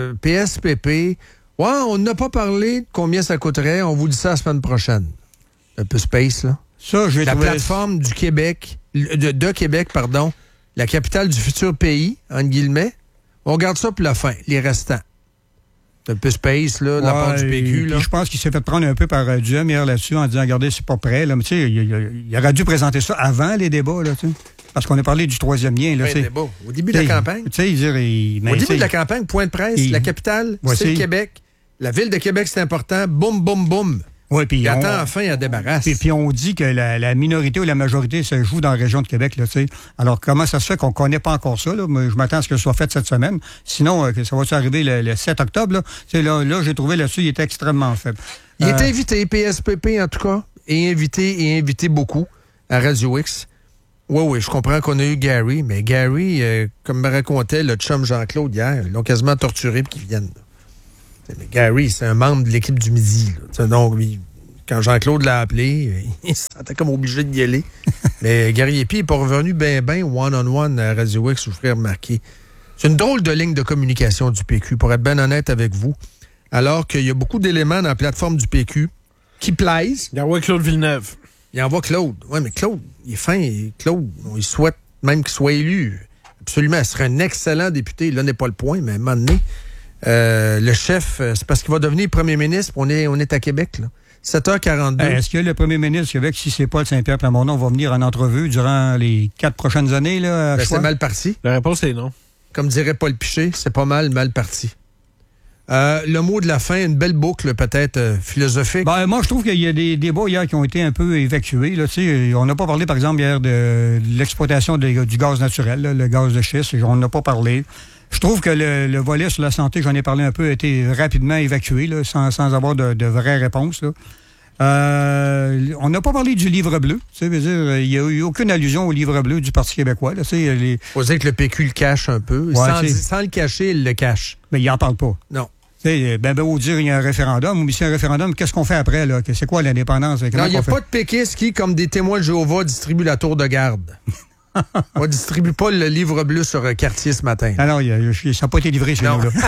PSPP. Ouais, on n'a pas parlé de combien ça coûterait. On vous dit ça la semaine prochaine. Un peu space, là. Ça, je vais trouver... plateforme du Québec, de Québec, pardon, la capitale du futur pays, entre guillemets. On garde ça pour la fin, les restants. Un peu space, là, de la part du PQ, là. Je pense qu'il s'est fait prendre un peu par Duhem hier là-dessus en disant, regardez, c'est pas prêt, là. Mais tu sais, il aurait dû présenter ça avant les débats, là, tu sais. Parce qu'on a parlé du troisième lien. Là, c'est beau. Au début de la campagne. Tu sais, au début de la campagne, point de presse, la capitale, c'est le Québec. La ville de Québec, c'est important. Boum, boum, boum. Oui, puis attends, enfin, elle débarrasse. Puis on dit que la minorité ou la majorité se joue dans la région de Québec. Là, alors, comment ça se fait qu'on ne connaît pas encore ça? Là? Je m'attends à ce que ce soit fait cette semaine. Sinon, ça va-tu arriver le 7 octobre? Là, j'ai trouvé là-dessus, il était extrêmement faible. Il est invité, PSPP en tout cas, et invité beaucoup à Radio X. Oui, je comprends qu'on a eu Gary, mais Gary, comme me racontait le chum Jean-Claude hier, ils l'ont quasiment torturé pour qu'il vienne. Mais Gary, c'est un membre de l'équipe du Midi. Donc, quand Jean-Claude l'a appelé, il se sentait comme obligé d'y aller. Mais Gary Epi n'est pas revenu ben one-on-one à Radio X, je vous ferai remarquer. C'est une drôle de ligne de communication du PQ, pour être bien honnête avec vous. Alors qu'il y a beaucoup d'éléments dans la plateforme du PQ qui plaisent. Il envoie Claude Villeneuve. Il envoie Claude. Oui, mais Claude, il est fin. Claude, il souhaite même qu'il soit élu. Absolument, il serait un excellent député. Là n'est pas le point, mais à un moment donné, le chef, c'est parce qu'il va devenir premier ministre. On est à Québec, là. 7h42. Est-ce que le premier ministre du Québec, si c'est Paul Saint-Pierre Plamondon, va venir en entrevue durant les 4 prochaines années? Là, c'est mal parti. La réponse est non. Comme dirait Paul Piché, c'est pas mal parti. Le mot de la fin, une belle boucle peut-être philosophique. Moi, je trouve qu'il y a des débats hier qui ont été un peu évacués. Là, on n'a pas parlé, par exemple, hier de l'exploitation du gaz naturel, là, le gaz de schiste. On n'a pas parlé. Je trouve que le volet sur la santé, j'en ai parlé un peu, a été rapidement évacué, là, sans avoir de vraies réponses. Là. On n'a pas parlé du livre bleu. Il n'y a eu aucune allusion au livre bleu du Parti québécois. Il faut dire que le PQ le cache un peu. Ouais, sans le cacher, il le cache. Mais il n'en parle pas. Non. Au dire il y a un référendum, ou s'il y a un référendum, qu'est-ce qu'on fait après? Là? C'est quoi l'indépendance? Non, il n'y a pas de péquistes qui, comme des témoins de Jéhovah, distribuent la tour de garde. On ne distribue pas le livre bleu sur Cartier ce matin. Ah non, ça n'a pas été livré chez nous. Là.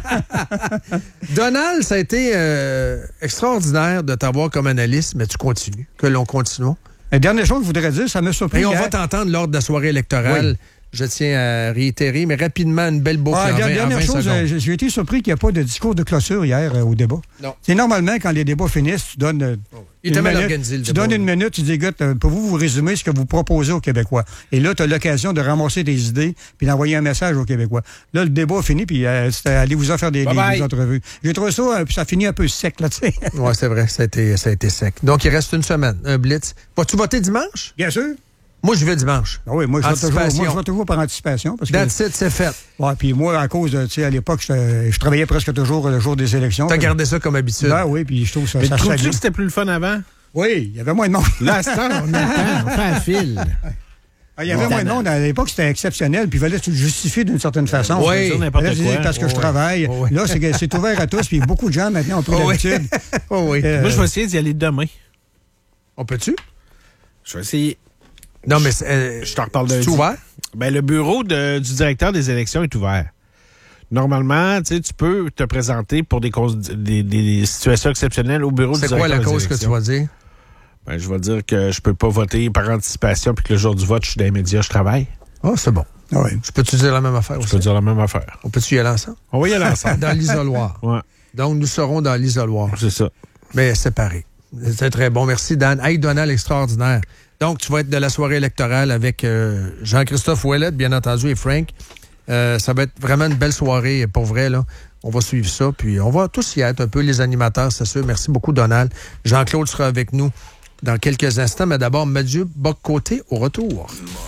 Donald, ça a été extraordinaire de t'avoir comme analyste, mais tu continues. Que l'on continue. La dernière chose que je voudrais dire, ça me surpris. Et on va t'entendre lors de la soirée électorale. Oui. Je tiens à réitérer, mais rapidement, une belle boucle en 20 dernière chose, j'ai été surpris qu'il n'y a pas de discours de clôture hier au débat. Non. C'est normalement, quand les débats finissent, tu donnes une minute, tu dis, écoute, pouvez-vous vous résumer ce que vous proposez aux Québécois? Et là, tu as l'occasion de ramasser des idées puis d'envoyer un message aux Québécois. Là, le débat a fini, puis allez-vous-en faire des entrevues. J'ai trouvé ça, puis ça finit un peu sec, là, tu sais. Oui, c'est vrai, ça a été sec. Donc, il reste une semaine, un blitz. Vas-tu voter dimanche? Bien sûr. Moi, je vais dimanche. Ah oui, moi, je vote toujours par anticipation. That's it, c'est fait. Ouais, puis moi, à cause de, tu sais, à l'époque, je travaillais presque toujours le jour des élections. T'as gardé ça comme habitude. Ben oui, puis je trouve ça. Mais trouves-tu que c'était plus le fun avant? Oui, il y avait moins de monde. Là, on fait un fil. Il y avait moins de monde. À l'époque, c'était exceptionnel, puis il fallait se justifier d'une certaine façon. Oui, parce que je travaille. Là, c'est ouvert à tous, puis beaucoup de gens maintenant ont pris l'habitude. Moi, je vais essayer d'y aller demain. On peut-tu? Je vais essayer. Non, mais je t'en reparle de. C'est ouvert? Ben, le bureau du directeur des élections est ouvert. Normalement, tu peux te présenter pour des situations exceptionnelles au bureau du directeur des élections. C'est quoi la cause que tu vas dire? Ben, je vais dire que je peux pas voter par anticipation puis que le jour du vote, je suis dans les médias, je travaille. Ah, c'est bon. Oui. Je peux-tu dire la même affaire aussi? Je peux dire la même affaire. On peut-tu y aller ensemble? On va y aller ensemble. Dans l'isoloir. Ouais. Donc, nous serons dans l'isoloir. C'est ça. Mais séparés. C'est très bon. Merci, Dan. Hey, Donald, extraordinaire. Donc, tu vas être de la soirée électorale avec Jean-Christophe Ouellette, bien entendu, et Frank. Ça va être vraiment une belle soirée, pour vrai, là. On va suivre ça, puis on va tous y être, un peu les animateurs, c'est sûr. Merci beaucoup, Donald. Jean-Claude sera avec nous dans quelques instants, mais d'abord, Mathieu Bock-Côté au retour.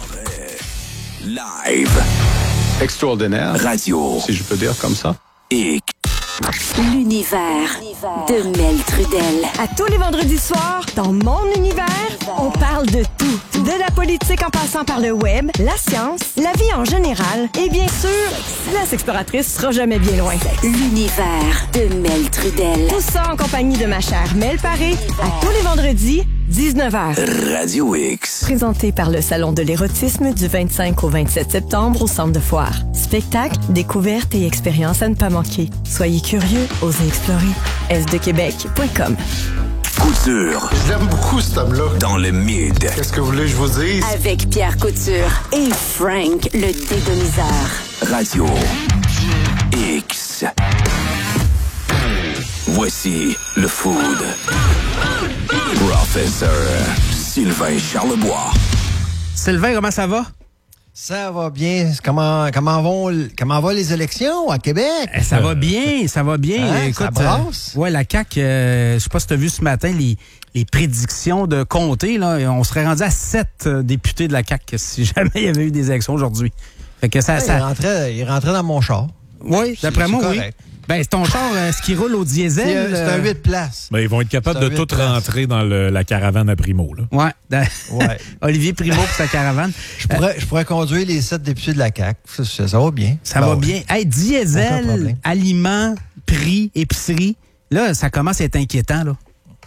Live. Extraordinaire. Radio. Si je peux dire comme ça. Et L'univers de Mel Trudel. À tous les vendredis soirs, dans mon univers, on parle de tout. De la politique en passant par le web, la science, la vie en général et bien sûr, la exploratrice sera jamais bien loin. L'univers de Mel Trudel. Tout ça en compagnie de ma chère Mel Paré, à tous les vendredis, 19h. Radio X. Présenté par le Salon de l'érotisme du 25 au 27 septembre au Centre de Foire. Spectacles, découvertes et expériences à ne pas manquer. Soyez curieux, osez explorer. sdequebec.com. Couture. Je l'aime beaucoup, cet homme-là. Dans le mid. Qu'est-ce que vous voulez que je vous dise? Avec Pierre Couture et Frank, le dédomiseur. Radio X. Voici le food. Professeur Sylvain Charlebois. Sylvain, comment ça va? Ça va bien. Comment vont les élections à Québec? Ça va bien, ça va bien. Hein, Écoute, ça brasse? Ouais, la CAQ, je sais pas si tu as vu ce matin les prédictions de comté, là. On serait rendu à 7 députés de la CAQ si jamais il y avait eu des élections aujourd'hui. Fait que ça. Il rentrait dans mon char. Oui, d'après moi, oui. Ben, c'est ton char, ce qui roule au diesel. C'est un 8 places. Ben, ils vont être capables de tout rentrer dans la caravane à Primo, là. Ouais. Olivier Primo pour sa caravane. Je pourrais conduire les 7 députés de la CAQ. Ça va bien. Ça va bien. Hey, diesel, aliments, prix, épicerie. Là, ça commence à être inquiétant, là.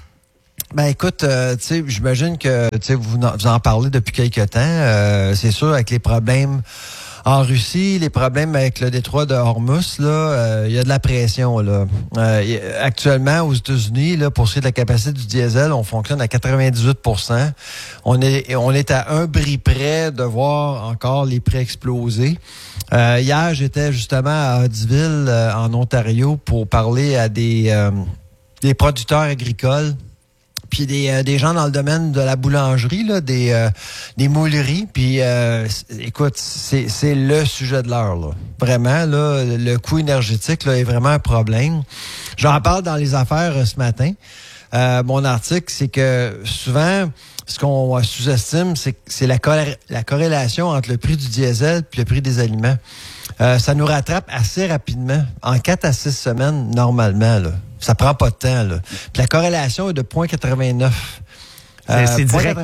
Ben écoute, tu sais, j'imagine que vous en parlez depuis quelque temps. C'est sûr, avec les problèmes en Russie, les problèmes avec le détroit de Hormuz, là, il y a de la pression, là. Actuellement, aux États-Unis, là, pour ce qui est de la capacité du diesel, on fonctionne à 98%. On est à un bris près de voir encore les prix exploser. Hier, j'étais justement à Huddersville, en Ontario, pour parler à des producteurs agricoles. Puis des gens dans le domaine de la boulangerie, là, des mouleries. Puis écoute, c'est le sujet de l'heure, là. Vraiment, là, le coût énergétique là, est vraiment un problème. J'en parle dans les affaires ce matin. Mon article, c'est que souvent, ce qu'on sous-estime, c'est la corrélation entre le prix du diesel et le prix des aliments. Ça nous rattrape assez rapidement, en 4 à 6 semaines, normalement, là. Ça prend pas de temps, là. Puis la corrélation est de 0.89. C'est direct.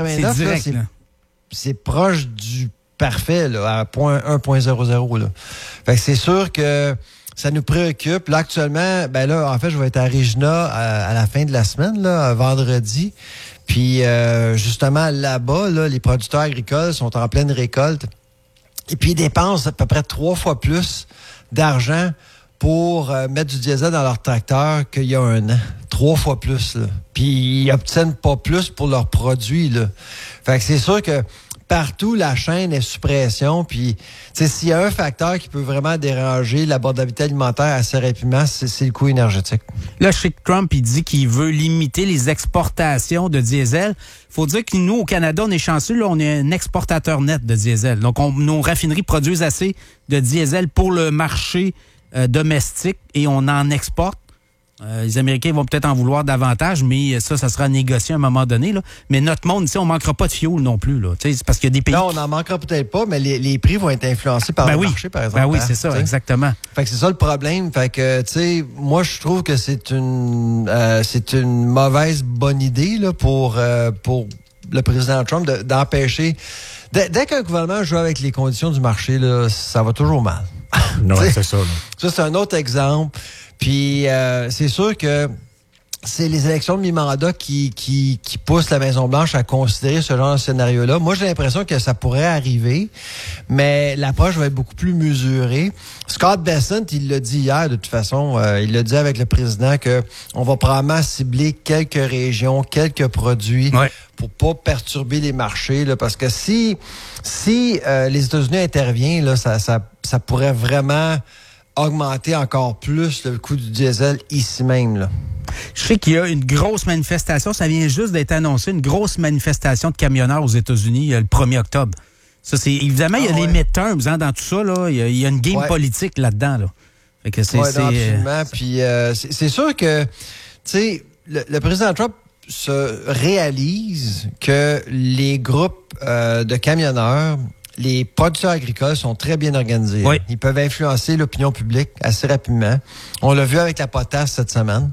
C'est proche du parfait, là, à 1.00, là. Fait que c'est sûr que ça nous préoccupe. Là, actuellement, ben là, en fait, je vais être à Regina à la fin de la semaine, là, vendredi. Puis, justement, là-bas, là, les producteurs agricoles sont en pleine récolte. Et puis, ils dépensent à peu près 3 fois plus d'argent pour mettre du diesel dans leur tracteur qu'il y a un an. 3 fois plus, là. Puis ils obtiennent pas plus pour leurs produits, là. Fait que c'est sûr que partout, la chaîne est sous pression. Puis, s'il y a un facteur qui peut vraiment déranger l'abordabilité alimentaire assez rapidement, c'est le coût énergétique. Là, je sais que Trump, il dit qu'il veut limiter les exportations de diesel. Faut dire que nous, au Canada, on est chanceux, là, on est un exportateur net de diesel. Donc, nos raffineries produisent assez de diesel pour le marché domestique et on en exporte. Les Américains vont peut-être en vouloir davantage, mais ça sera négocié à un moment donné, là. Mais notre monde, ici, on manquera pas de fioul non plus, là. C'est parce qu'il y a des pays... Non, on n'en manquera peut-être pas, mais les prix vont être influencés par le marché, par exemple. Ben oui, c'est ça, exactement. Fait que c'est ça le problème. Fait que, tu sais, moi, je trouve que c'est une mauvaise bonne idée, là, pour le président Trump d'empêcher... Dès qu'un gouvernement joue avec les conditions du marché, là, ça va toujours mal. Non, c'est ça. Là. Ça, c'est un autre exemple. Puis, c'est sûr que c'est les élections de mi-mandat qui poussent la Maison-Blanche à considérer ce genre de scénario-là. Moi, j'ai l'impression que ça pourrait arriver, mais l'approche va être beaucoup plus mesurée. Scott Bessent, il l'a dit hier, de toute façon, il l'a dit avec le président que on va probablement cibler quelques régions, quelques produits pour pas perturber les marchés, là, parce que si les États-Unis interviennent, là, ça pourrait vraiment augmenter encore plus le coût du diesel ici même, là. Je sais qu'il y a une grosse manifestation, ça vient juste d'être annoncé, une grosse manifestation de camionneurs aux États-Unis le 1er octobre. Ça, c'est évidemment, il y a les midterms dans tout ça, là. Il y a une game politique là-dedans, là. Fait que c'est absolument. Puis c'est sûr que, tu sais, le président Trump se réalise que les groupes de camionneurs, les producteurs agricoles sont très bien organisés. Oui. Ils peuvent influencer l'opinion publique assez rapidement. On l'a vu avec la potasse cette semaine.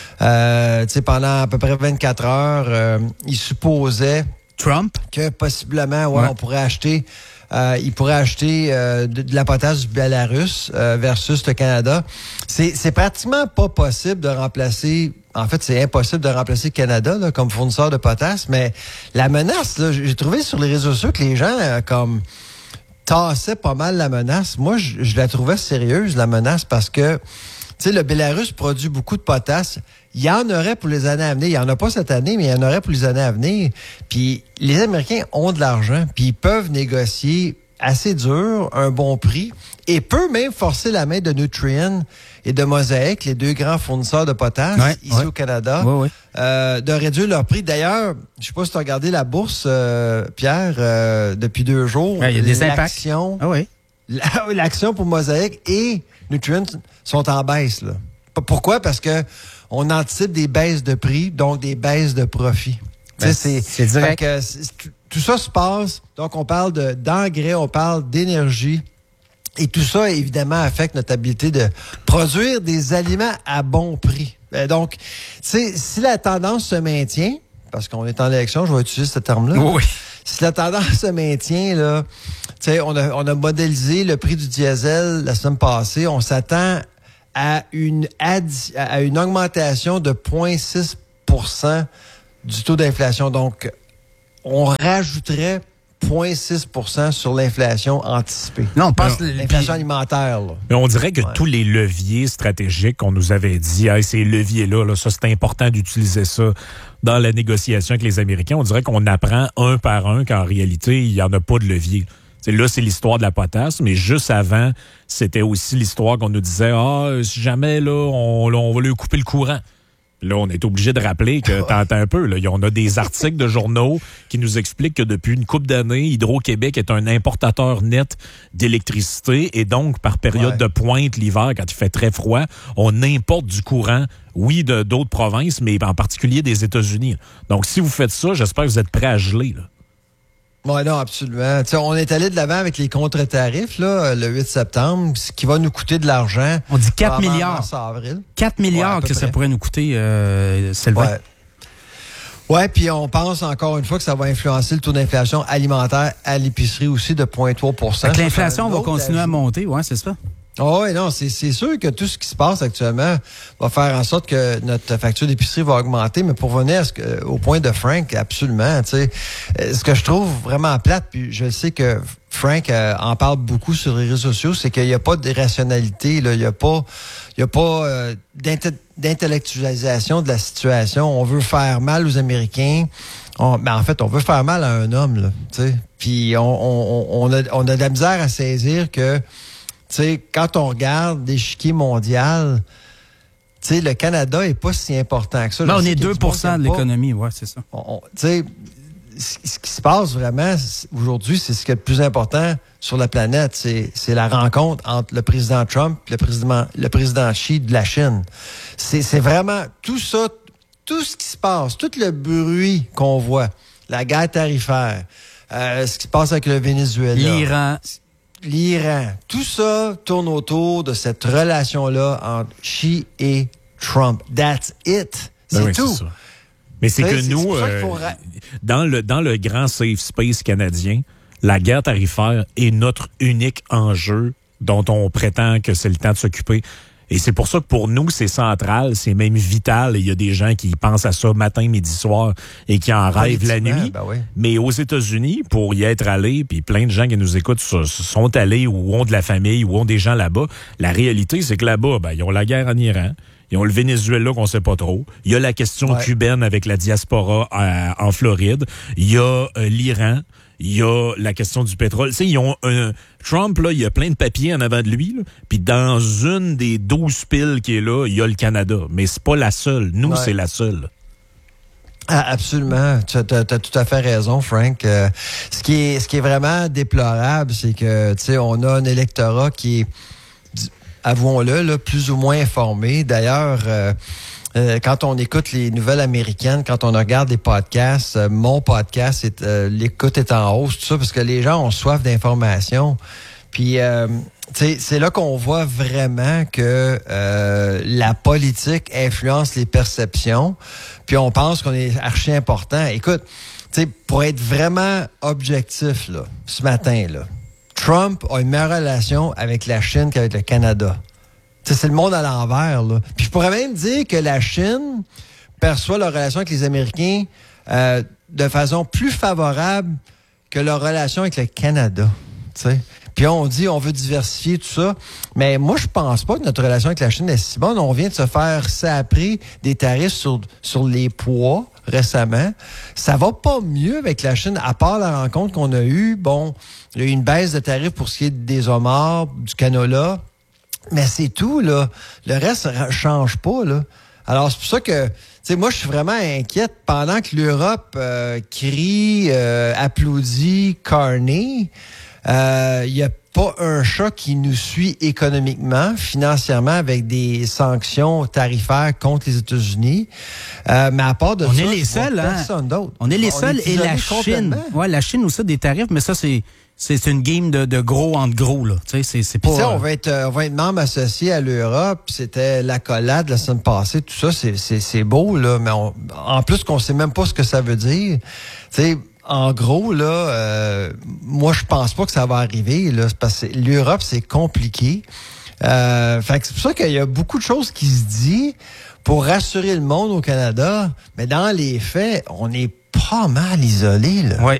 Pendant à peu près 24 heures, il supposait Trump que possiblement, on pourrait acheter il pourrait acheter de la potasse du Bélarus versus le Canada. C'est pratiquement pas possible de remplacer... En fait, c'est impossible de remplacer le Canada là, comme fournisseur de potasse, mais la menace, là, j'ai trouvé sur les réseaux sociaux que les gens comme tassaient pas mal la menace. Moi, je la trouvais sérieuse, la menace, parce que le Bélarus produit beaucoup de potasse. Il y en aurait pour les années à venir. Il n'y en a pas cette année, mais il y en aurait pour les années à venir. Puis les Américains ont de l'argent, puis ils peuvent négocier assez dur, un bon prix, et peut même forcer la main de Nutrien et de Mosaic, les deux grands fournisseurs de potasse au Canada, de réduire leur prix. D'ailleurs, je sais pas si tu as regardé la bourse, Pierre, depuis 2 jours. Il y a des impacts. L'action pour Mosaic et Nutrien sont en baisse. Là. Pourquoi? Parce que on anticipe des baisses de prix, donc des baisses de profit. C'est direct. Tout ça se passe. Donc, on parle d'engrais, on parle d'énergie. Et tout ça, évidemment, affecte notre habilité de produire des aliments à bon prix. Donc, si la tendance se maintient, parce qu'on est en élection, je vais utiliser ce terme-là. Oui. Si la tendance se maintient, là, on a modélisé le prix du diesel la semaine passée. On s'attend à une augmentation de 0,6% du taux d'inflation. Donc, on rajouterait 0,6% sur l'inflation anticipée. Non, on pense l'inflation alimentaire. Là. Mais on dirait que tous les leviers stratégiques qu'on nous avait dit, ces leviers-là, ça c'est important d'utiliser ça dans la négociation avec les Américains. On dirait qu'on apprend un par un qu'en réalité, il n'y en a pas de levier. Là, c'est l'histoire de la potasse, mais juste avant, c'était aussi l'histoire qu'on nous disait, si jamais, là, on va lui couper le courant. Là, on est obligé de rappeler que, t'entends un peu, là, on a des articles de journaux qui nous expliquent que depuis une couple d'années, Hydro-Québec est un importateur net d'électricité et donc, par période de pointe l'hiver, quand il fait très froid, on importe du courant, d'autres provinces, mais en particulier des États-Unis. Donc, si vous faites ça, j'espère que vous êtes prêts à geler, là. Oui, non, absolument. On est allé de l'avant avec les contre-tarifs là, le 8 septembre, ce qui va nous coûter de l'argent. On dit 4 milliards. Avril. 4 milliards que ça pourrait nous coûter, Sylvain. Oui, puis on pense encore une fois que ça va influencer le taux d'inflation alimentaire à l'épicerie aussi de 0,3%. L'inflation va continuer à monter, c'est ça? Oui, non, c'est sûr que tout ce qui se passe actuellement va faire en sorte que notre facture d'épicerie va augmenter, mais pour venir au point de Frank, absolument, ce que je trouve vraiment plate, puis je sais que Frank en parle beaucoup sur les réseaux sociaux, c'est qu'il n'y a pas d'irrationalité, là, il n'y a pas d'intellectualisation de la situation. On veut faire mal aux Américains. En fait, on veut faire mal à un homme, là, puis on a de la misère à saisir que quand on regarde l'échiquier mondial, le Canada est pas si important que ça. On est 2% de l'économie, c'est ça. Ce qui se passe vraiment aujourd'hui, c'est ce qui est le plus important sur la planète. C'est la rencontre entre le président Trump et le président Xi de la Chine. C'est vraiment tout ça, tout ce qui se passe, tout le bruit qu'on voit, la guerre tarifaire, ce qui se passe avec le Venezuela. L'Iran, tout ça tourne autour de cette relation-là entre Xi et Trump. That's it. C'est tout. C'est ça. Mais c'est que nous, dans le grand safe space canadien, la guerre tarifaire est notre unique enjeu dont on prétend que c'est le temps de s'occuper. Et c'est pour ça que pour nous, c'est central, c'est même vital. Il y a des gens qui pensent à ça matin, midi, soir et qui en rêvent la nuit. Mais aux États-Unis, pour y être allés, puis plein de gens qui nous écoutent sont allés ou ont de la famille ou ont des gens là-bas, la réalité, c'est que là-bas, ils ont la guerre en Iran. Ils ont le Venezuela qu'on sait pas trop. Il y a la question cubaine avec la diaspora en Floride. Il y a l'Iran. Il y a la question du pétrole. Tu sais, ils ont Trump, là, il y a plein de papiers en avant de lui. Puis dans une des 12 piles qui est là, il y a le Canada. Mais c'est pas la seule. Nous, c'est la seule. Absolument. Tu as tout à fait raison, Frank. Ce qui est vraiment déplorable, c'est que, tu sais, on a un électorat qui est, avouons-le, là, plus ou moins informé. D'ailleurs, quand on écoute les nouvelles américaines, quand on regarde des podcasts, mon podcast, l'écoute est en hausse, tout ça, parce que les gens ont soif d'informations. Puis, c'est là qu'on voit vraiment que la politique influence les perceptions. Puis, on pense qu'on est archi important. Écoute, pour être vraiment objectif, là, ce matin, là, Trump a une meilleure relation avec la Chine qu'avec le Canada. C'est le monde à l'envers, là. Puis je pourrais même dire que la Chine perçoit leur relation avec les Américains de façon plus favorable que leur relation avec le Canada. T'sais. Puis on dit on veut diversifier tout ça. Mais moi, je pense pas que notre relation avec la Chine est si bonne. On vient de se faire saprer des tarifs sur les pois récemment. Ça va pas mieux avec la Chine, à part la rencontre qu'on a eue. Bon, il y a eu une baisse de tarifs pour ce qui est des homards, du canola, mais c'est tout, là. Le reste change pas, là. Alors, c'est pour ça que, tu sais, moi, je suis vraiment inquiète. Pendant que l'Europe crie, applaudit, carney, il y a pas un chat qui nous suit économiquement, financièrement, avec des sanctions tarifaires contre les États-Unis. Mais à part de on ça, est les seuls, hein? Personne d'autre. On est les seuls et la Chine. Ouais, la Chine aussi des tarifs, mais ça, c'est une game de gros entre gros, là. Tu sais, c'est pas. Puis, on va être membre associé à l'Europe. C'était l'accolade la semaine passée. Tout ça, c'est beau, là. Mais en plus qu'on sait même pas ce que ça veut dire. Tu sais, en gros, là, moi, je pense pas que ça va arriver, là. Parce que l'Europe, c'est compliqué. Fait que c'est pour ça qu'il y a beaucoup de choses qui se disent pour rassurer le monde au Canada. Mais dans les faits, on est pas mal isolé, là. Ouais.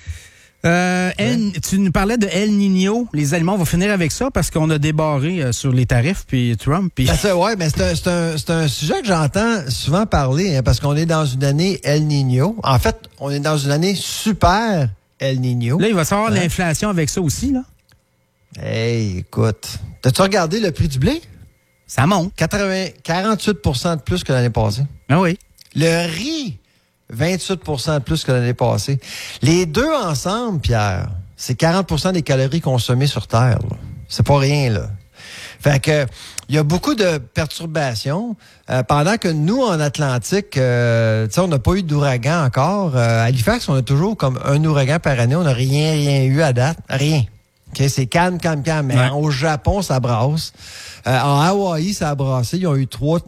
Tu nous parlais de El Niño. Les aliments vont finir avec ça parce qu'on a débarré sur les tarifs puis Trump. Puis... Oui, mais c'est un sujet que j'entends souvent parler, hein, parce qu'on est dans une année El Niño. En fait, on est dans une année super El Niño. Là, il va y avoir l'inflation avec ça aussi, là. Hey, écoute. T'as-tu regardé le prix du blé? Ça monte. 48 de plus que l'année passée. Ah oui. Le riz, 28 de plus que l'année passée. Les deux ensemble, Pierre, c'est 40 des calories consommées sur Terre. Là. C'est pas rien, là. Fait que il y a beaucoup de perturbations. Pendant que nous, en Atlantique, on n'a pas eu d'ouragan encore. À Halifax, on a toujours comme un ouragan par année. On n'a rien eu à date. Rien. Okay, c'est calme. Mais au Japon, ça brasse. En Hawaï, ça a brassé. Ils ont eu trois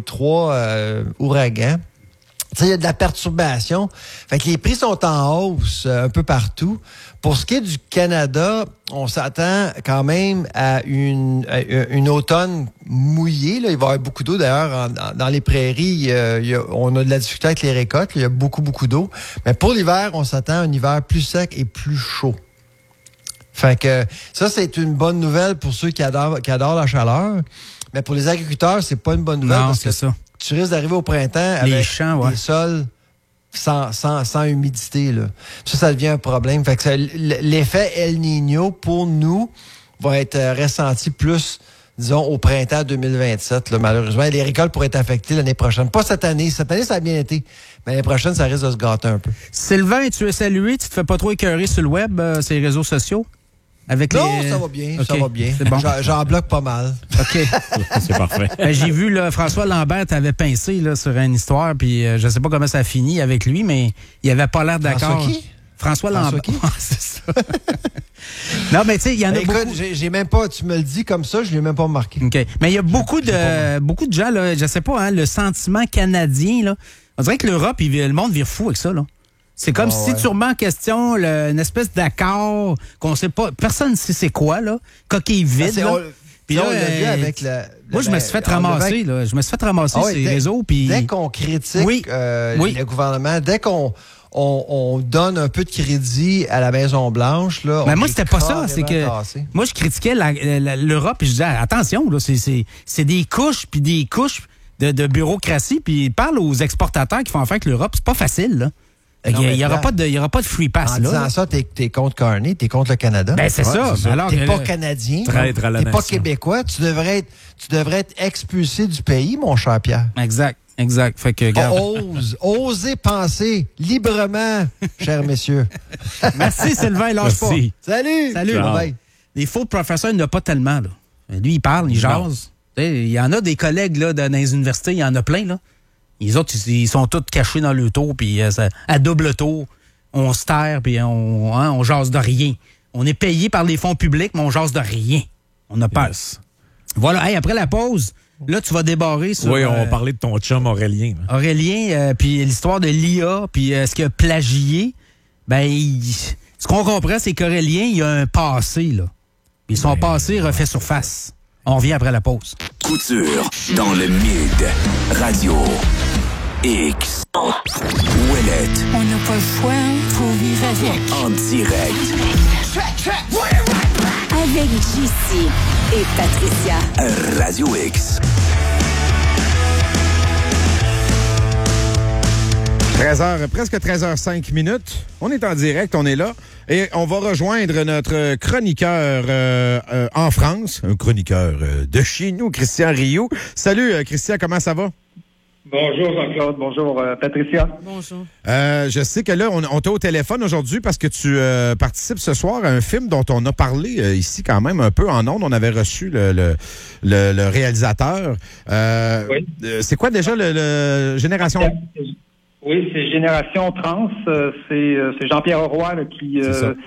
ouragans. Tu sais, il y a de la perturbation. Fait que les prix sont en hausse un peu partout. Pour ce qui est du Canada, on s'attend quand même à une automne mouillée. Là. Il va y avoir beaucoup d'eau. D'ailleurs, dans les prairies, on a de la difficulté avec les récoltes. Il y a beaucoup d'eau. Mais pour l'hiver, on s'attend à un hiver plus sec et plus chaud. Fait que ça, c'est une bonne nouvelle pour ceux qui adorent la chaleur. Mais pour les agriculteurs, c'est pas une bonne nouvelle. Non, parce c'est que ça. Tu risques d'arriver au printemps avec des sols sans humidité. Là. Ça devient un problème. Fait que l'effet El Niño, pour nous, va être ressenti plus, disons, au printemps 2027. Là, malheureusement, les récoltes pourraient être affectées l'année prochaine. Pas cette année. Cette année, ça a bien été. Mais l'année prochaine, ça risque de se gâter un peu. Sylvain, tu es salué. Tu te fais pas trop écœurer sur le web, sur les réseaux sociaux? Non, ça va bien, okay. Ça va bien. C'est bon. J'en bloque pas mal. OK. C'est parfait. J'ai vu, là, François Lambert t'avait pincé là, sur une histoire, puis je sais pas comment ça a fini avec lui, mais il avait pas l'air d'accord. François Lambert. C'est ça. Non, mais tu sais, il y en a beaucoup. Écoute, j'ai même pas, tu me le dis comme ça, je l'ai même pas remarqué. OK. Mais il y a beaucoup de gens, là, je sais pas, hein, le sentiment canadien, là. On dirait que l'Europe, le monde vire fou avec ça, là. C'est comme si tu remets en question une espèce d'accord qu'on sait pas. Personne ne sait c'est quoi, là. Coquille vide. Puis là, on l'a vu avec moi, je me suis fait ramasser, là. Je me suis fait ramasser sur les réseaux. Puis dès qu'on critique le gouvernement, dès qu'on donne un peu de crédit à la Maison-Blanche, là. Mais moi, c'était pas ça. C'est que moi, je critiquais l'Europe et je disais, attention, là, c'est des couches puis des couches de bureaucratie. Puis parle aux exportateurs qui font affaire avec l'Europe. C'est pas facile, là. Il n'y aura pas de free pass. En disant ça, t'es contre Carney, t'es contre le Canada. Ben, c'est ça. Alors, t'es pas Canadien. Traître à la nation. T'es pas Québécois. Tu devrais être expulsé du pays, mon cher Pierre. Exact. Fait que, osez penser librement, chers messieurs. Merci, Sylvain. Lâche pas. Salut. Bye. Les faux professeurs, il n'y en a pas tellement, là. Lui, il parle, il jase. Il y en a des collègues, là, dans les universités, il y en a plein, là. Les autres, ils sont tous cachés dans le tour, puis à double tour, on se terre, puis on jase de rien. On est payé par les fonds publics, mais on jase de rien. On a peur. Yes. Voilà, hey, après la pause, là, tu vas débarrer sur... Oui, on va parler de ton chum Aurélien. Aurélien, puis l'histoire de l'IA, puis ce qu'il a plagié. Ben, ce qu'on comprend, c'est qu'Aurélien, il a un passé, là. Puis son passé refait surface. On revient après la pause. Couture dans le Mid Radio X. Ouellette. On n'a pas le choix, faut vivre avec. En direct. Avec JC et Patricia. Radio X. Presque 13h05 minutes. On est en direct, on est là. Et on va rejoindre notre chroniqueur en France, un chroniqueur de chez nous, Christian Rioux. Salut Christian, comment ça va? Bonjour Jean-Claude, bonjour Patricia. Bonjour. Je sais que là, on t'a au téléphone aujourd'hui parce que tu participes ce soir à un film dont on a parlé ici quand même un peu en ondes. On avait reçu le réalisateur. Oui. C'est quoi déjà le Génération... Oui, c'est Génération Trans. C'est Jean-Pierre Roy là, qui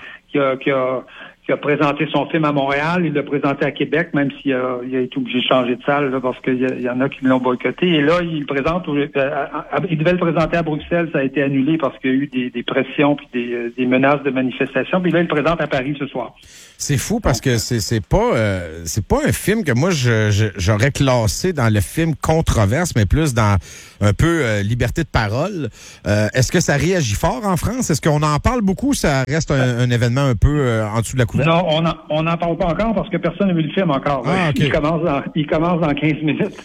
a présenté son film à Montréal. Il l'a présenté à Québec, même s'il a été obligé de changer de salle là, parce qu'il y en a qui l'ont boycotté. Et là, il présente. Il devait le présenter à Bruxelles, ça a été annulé parce qu'il y a eu des pressions puis des menaces de manifestation. Puis là, il le présente à Paris ce soir. C'est fou parce que c'est pas un film que moi j'aurais classé dans le film controverse, mais plus dans un peu liberté de parole. Est-ce que ça réagit fort en France? Est-ce qu'on en parle beaucoup ou ça reste un événement un peu en dessous de la couverte? Non, on n'en parle pas encore parce que personne n'a vu le film encore. Ah, okay. Il commence dans 15 minutes.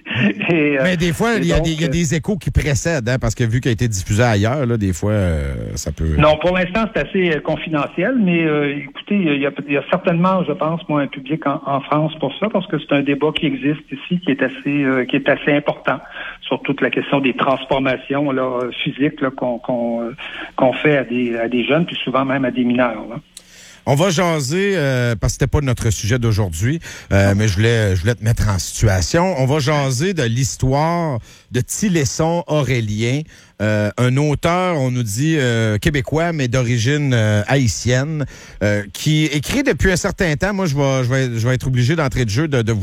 Mais des fois, il y a des échos qui précèdent, hein, parce que vu qu'il a été diffusé ailleurs, là, des fois, ça peut... Non, pour l'instant, c'est assez confidentiel, mais écoutez, il y a certainement, je pense, moi, un public en France pour ça, parce que c'est un débat qui existe ici, qui est assez important sur toute la question des transformations là, physiques là, qu'on fait à des jeunes, puis souvent même à des mineurs. Là. On va jaser, parce que c'était pas notre sujet d'aujourd'hui, mais je voulais te mettre en situation. On va jaser de l'histoire de Tilesson Aurélien, un auteur, on nous dit, québécois, mais d'origine haïtienne, qui écrit depuis un certain temps. Moi, je vais être obligé d'entrer de jeu de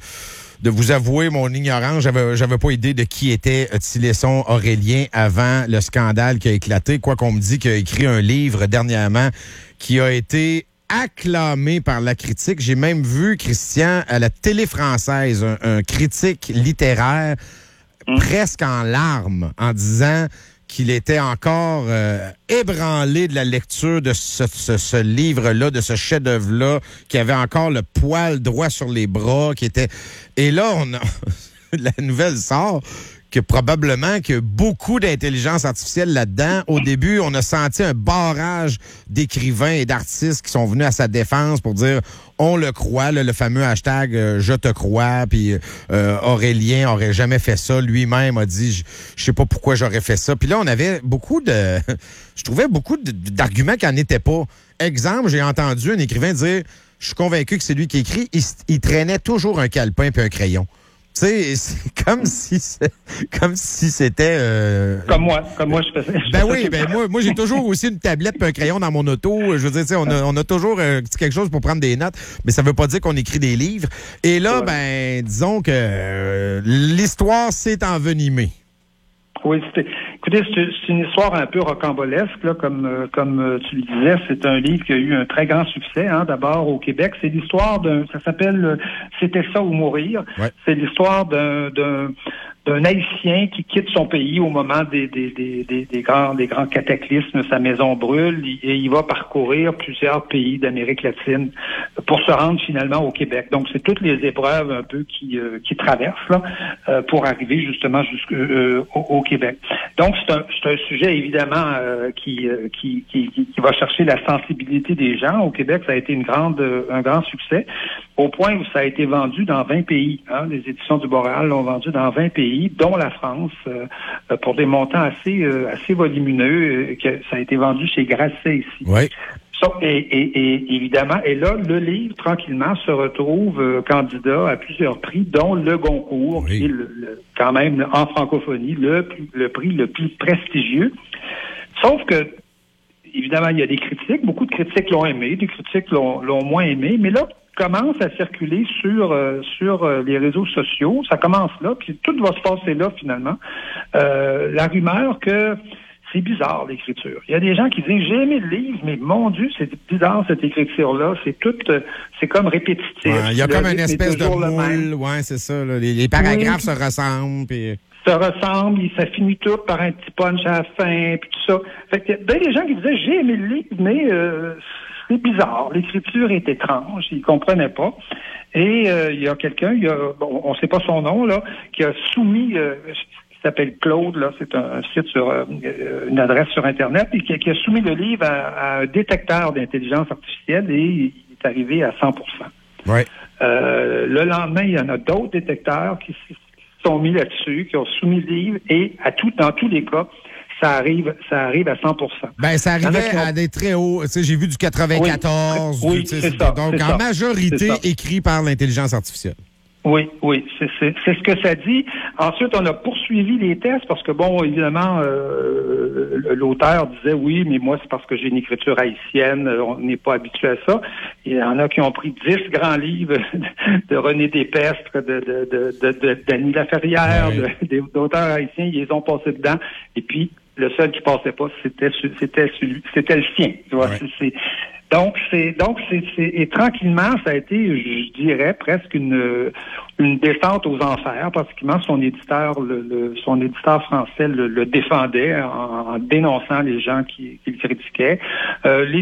vous avouer mon ignorance. J'avais pas idée de qui était Tilesson Aurélien avant le scandale qui a éclaté. Quoi qu'on me dit qu'il a écrit un livre dernièrement qui a été acclamé par la critique. J'ai même vu, Christian, à la télé française, un critique littéraire presque en larmes en disant qu'il était encore ébranlé de la lecture de ce livre-là, de ce chef-d'œuvre-là, qui avait encore le poil droit sur les bras, qui était... Et là, la nouvelle sort que probablement qu'il y a beaucoup d'intelligence artificielle là-dedans. Au début, on a senti un barrage d'écrivains et d'artistes qui sont venus à sa défense pour dire « on le croit », le fameux hashtag « je te crois », puis Aurélien aurait jamais fait ça. Lui-même a dit « je sais pas pourquoi j'aurais fait ça ». Puis là, on avait je trouvais beaucoup d'arguments qui n'en étaient pas. Exemple, j'ai entendu un écrivain dire « je suis convaincu que c'est lui qui écrit », il traînait toujours un calepin puis un crayon. Tu sais, c'est comme si c'était... Comme moi, je faisais. Ben oui, moi j'ai toujours aussi une tablette et un crayon dans mon auto. Je veux dire, tu sais, on a toujours quelque chose pour prendre des notes, mais ça veut pas dire qu'on écrit des livres. Et là, disons que l'histoire s'est envenimée. Oui, écoutez, c'est une histoire un peu rocambolesque, là, comme tu le disais. C'est un livre qui a eu un très grand succès, hein, d'abord au Québec. C'est l'histoire ça s'appelle C'était ça ou mourir. Ouais. C'est l'histoire d'un Haïtien qui quitte son pays au moment des grands cataclysmes. Sa maison brûle et il va parcourir plusieurs pays d'Amérique latine pour se rendre finalement au Québec. Donc, c'est toutes les épreuves un peu qui traversent là pour arriver justement au Québec. Donc, c'est un sujet évidemment qui va chercher la sensibilité des gens. Au Québec, ça a été un grand succès, au point où ça a été vendu dans 20 pays. Hein. Les éditions du Boréal l'ont vendu dans 20 pays, dont la France, pour des montants assez volumineux. Ça a été vendu chez Grasset ici. Oui. Et évidemment, et là, le livre, tranquillement, se retrouve candidat à plusieurs prix, dont le Goncourt, qui est quand même, en francophonie, le prix le plus prestigieux. Sauf que, évidemment, il y a des critiques. Beaucoup de critiques l'ont aimé, des critiques l'ont moins aimé. Mais là, commence à circuler sur les réseaux sociaux. Ça commence là, puis tout va se passer là, finalement. La rumeur que c'est bizarre, l'écriture. Il y a des gens qui disent, j'ai aimé le livre, mais mon Dieu, c'est bizarre, cette écriture-là. C'est comme répétitif. Ouais, il y a comme une espèce de moule. Ouais, c'est ça. Là. Les paragraphes se ressemblent. Puis... Ça ressemble, ça finit tout par un petit punch à la fin, puis tout ça. Fait que, il y a des gens qui disaient, j'ai aimé le livre, mais c'est bizarre. L'écriture est étrange. Ils comprenaient pas. Et il y a quelqu'un, on ne sait pas son nom, là, qui a soumis... s'appelle Claude, là, c'est un site sur une adresse sur Internet, et qui a soumis le livre à un détecteur d'intelligence artificielle et il est arrivé à 100%. Ouais. Le lendemain, il y en a d'autres détecteurs qui sont mis là-dessus, qui ont soumis le livre, et dans tous les cas, ça arrive à 100%. Ben, ça arrivait à des très hauts. Tu sais, j'ai vu du 94. Oui, c'est ça. Donc, en majorité, écrit par l'intelligence artificielle. Oui, c'est ce que ça dit. Ensuite, on a poursuivi les tests parce que, bon, évidemment, l'auteur disait oui, mais moi, c'est parce que j'ai une écriture haïtienne, on n'est pas habitué à ça. Il y en a qui ont pris 10 grands livres de René Despestre, d'Annie Laferrière, d'auteurs haïtiens, ils les ont passés dedans. Et puis, le seul qui passait pas, c'était le sien. Tu vois, Donc, et tranquillement, ça a été, je dirais, presque une descente aux enfers, parce que son éditeur français le défendait en dénonçant les gens qui le critiquaient.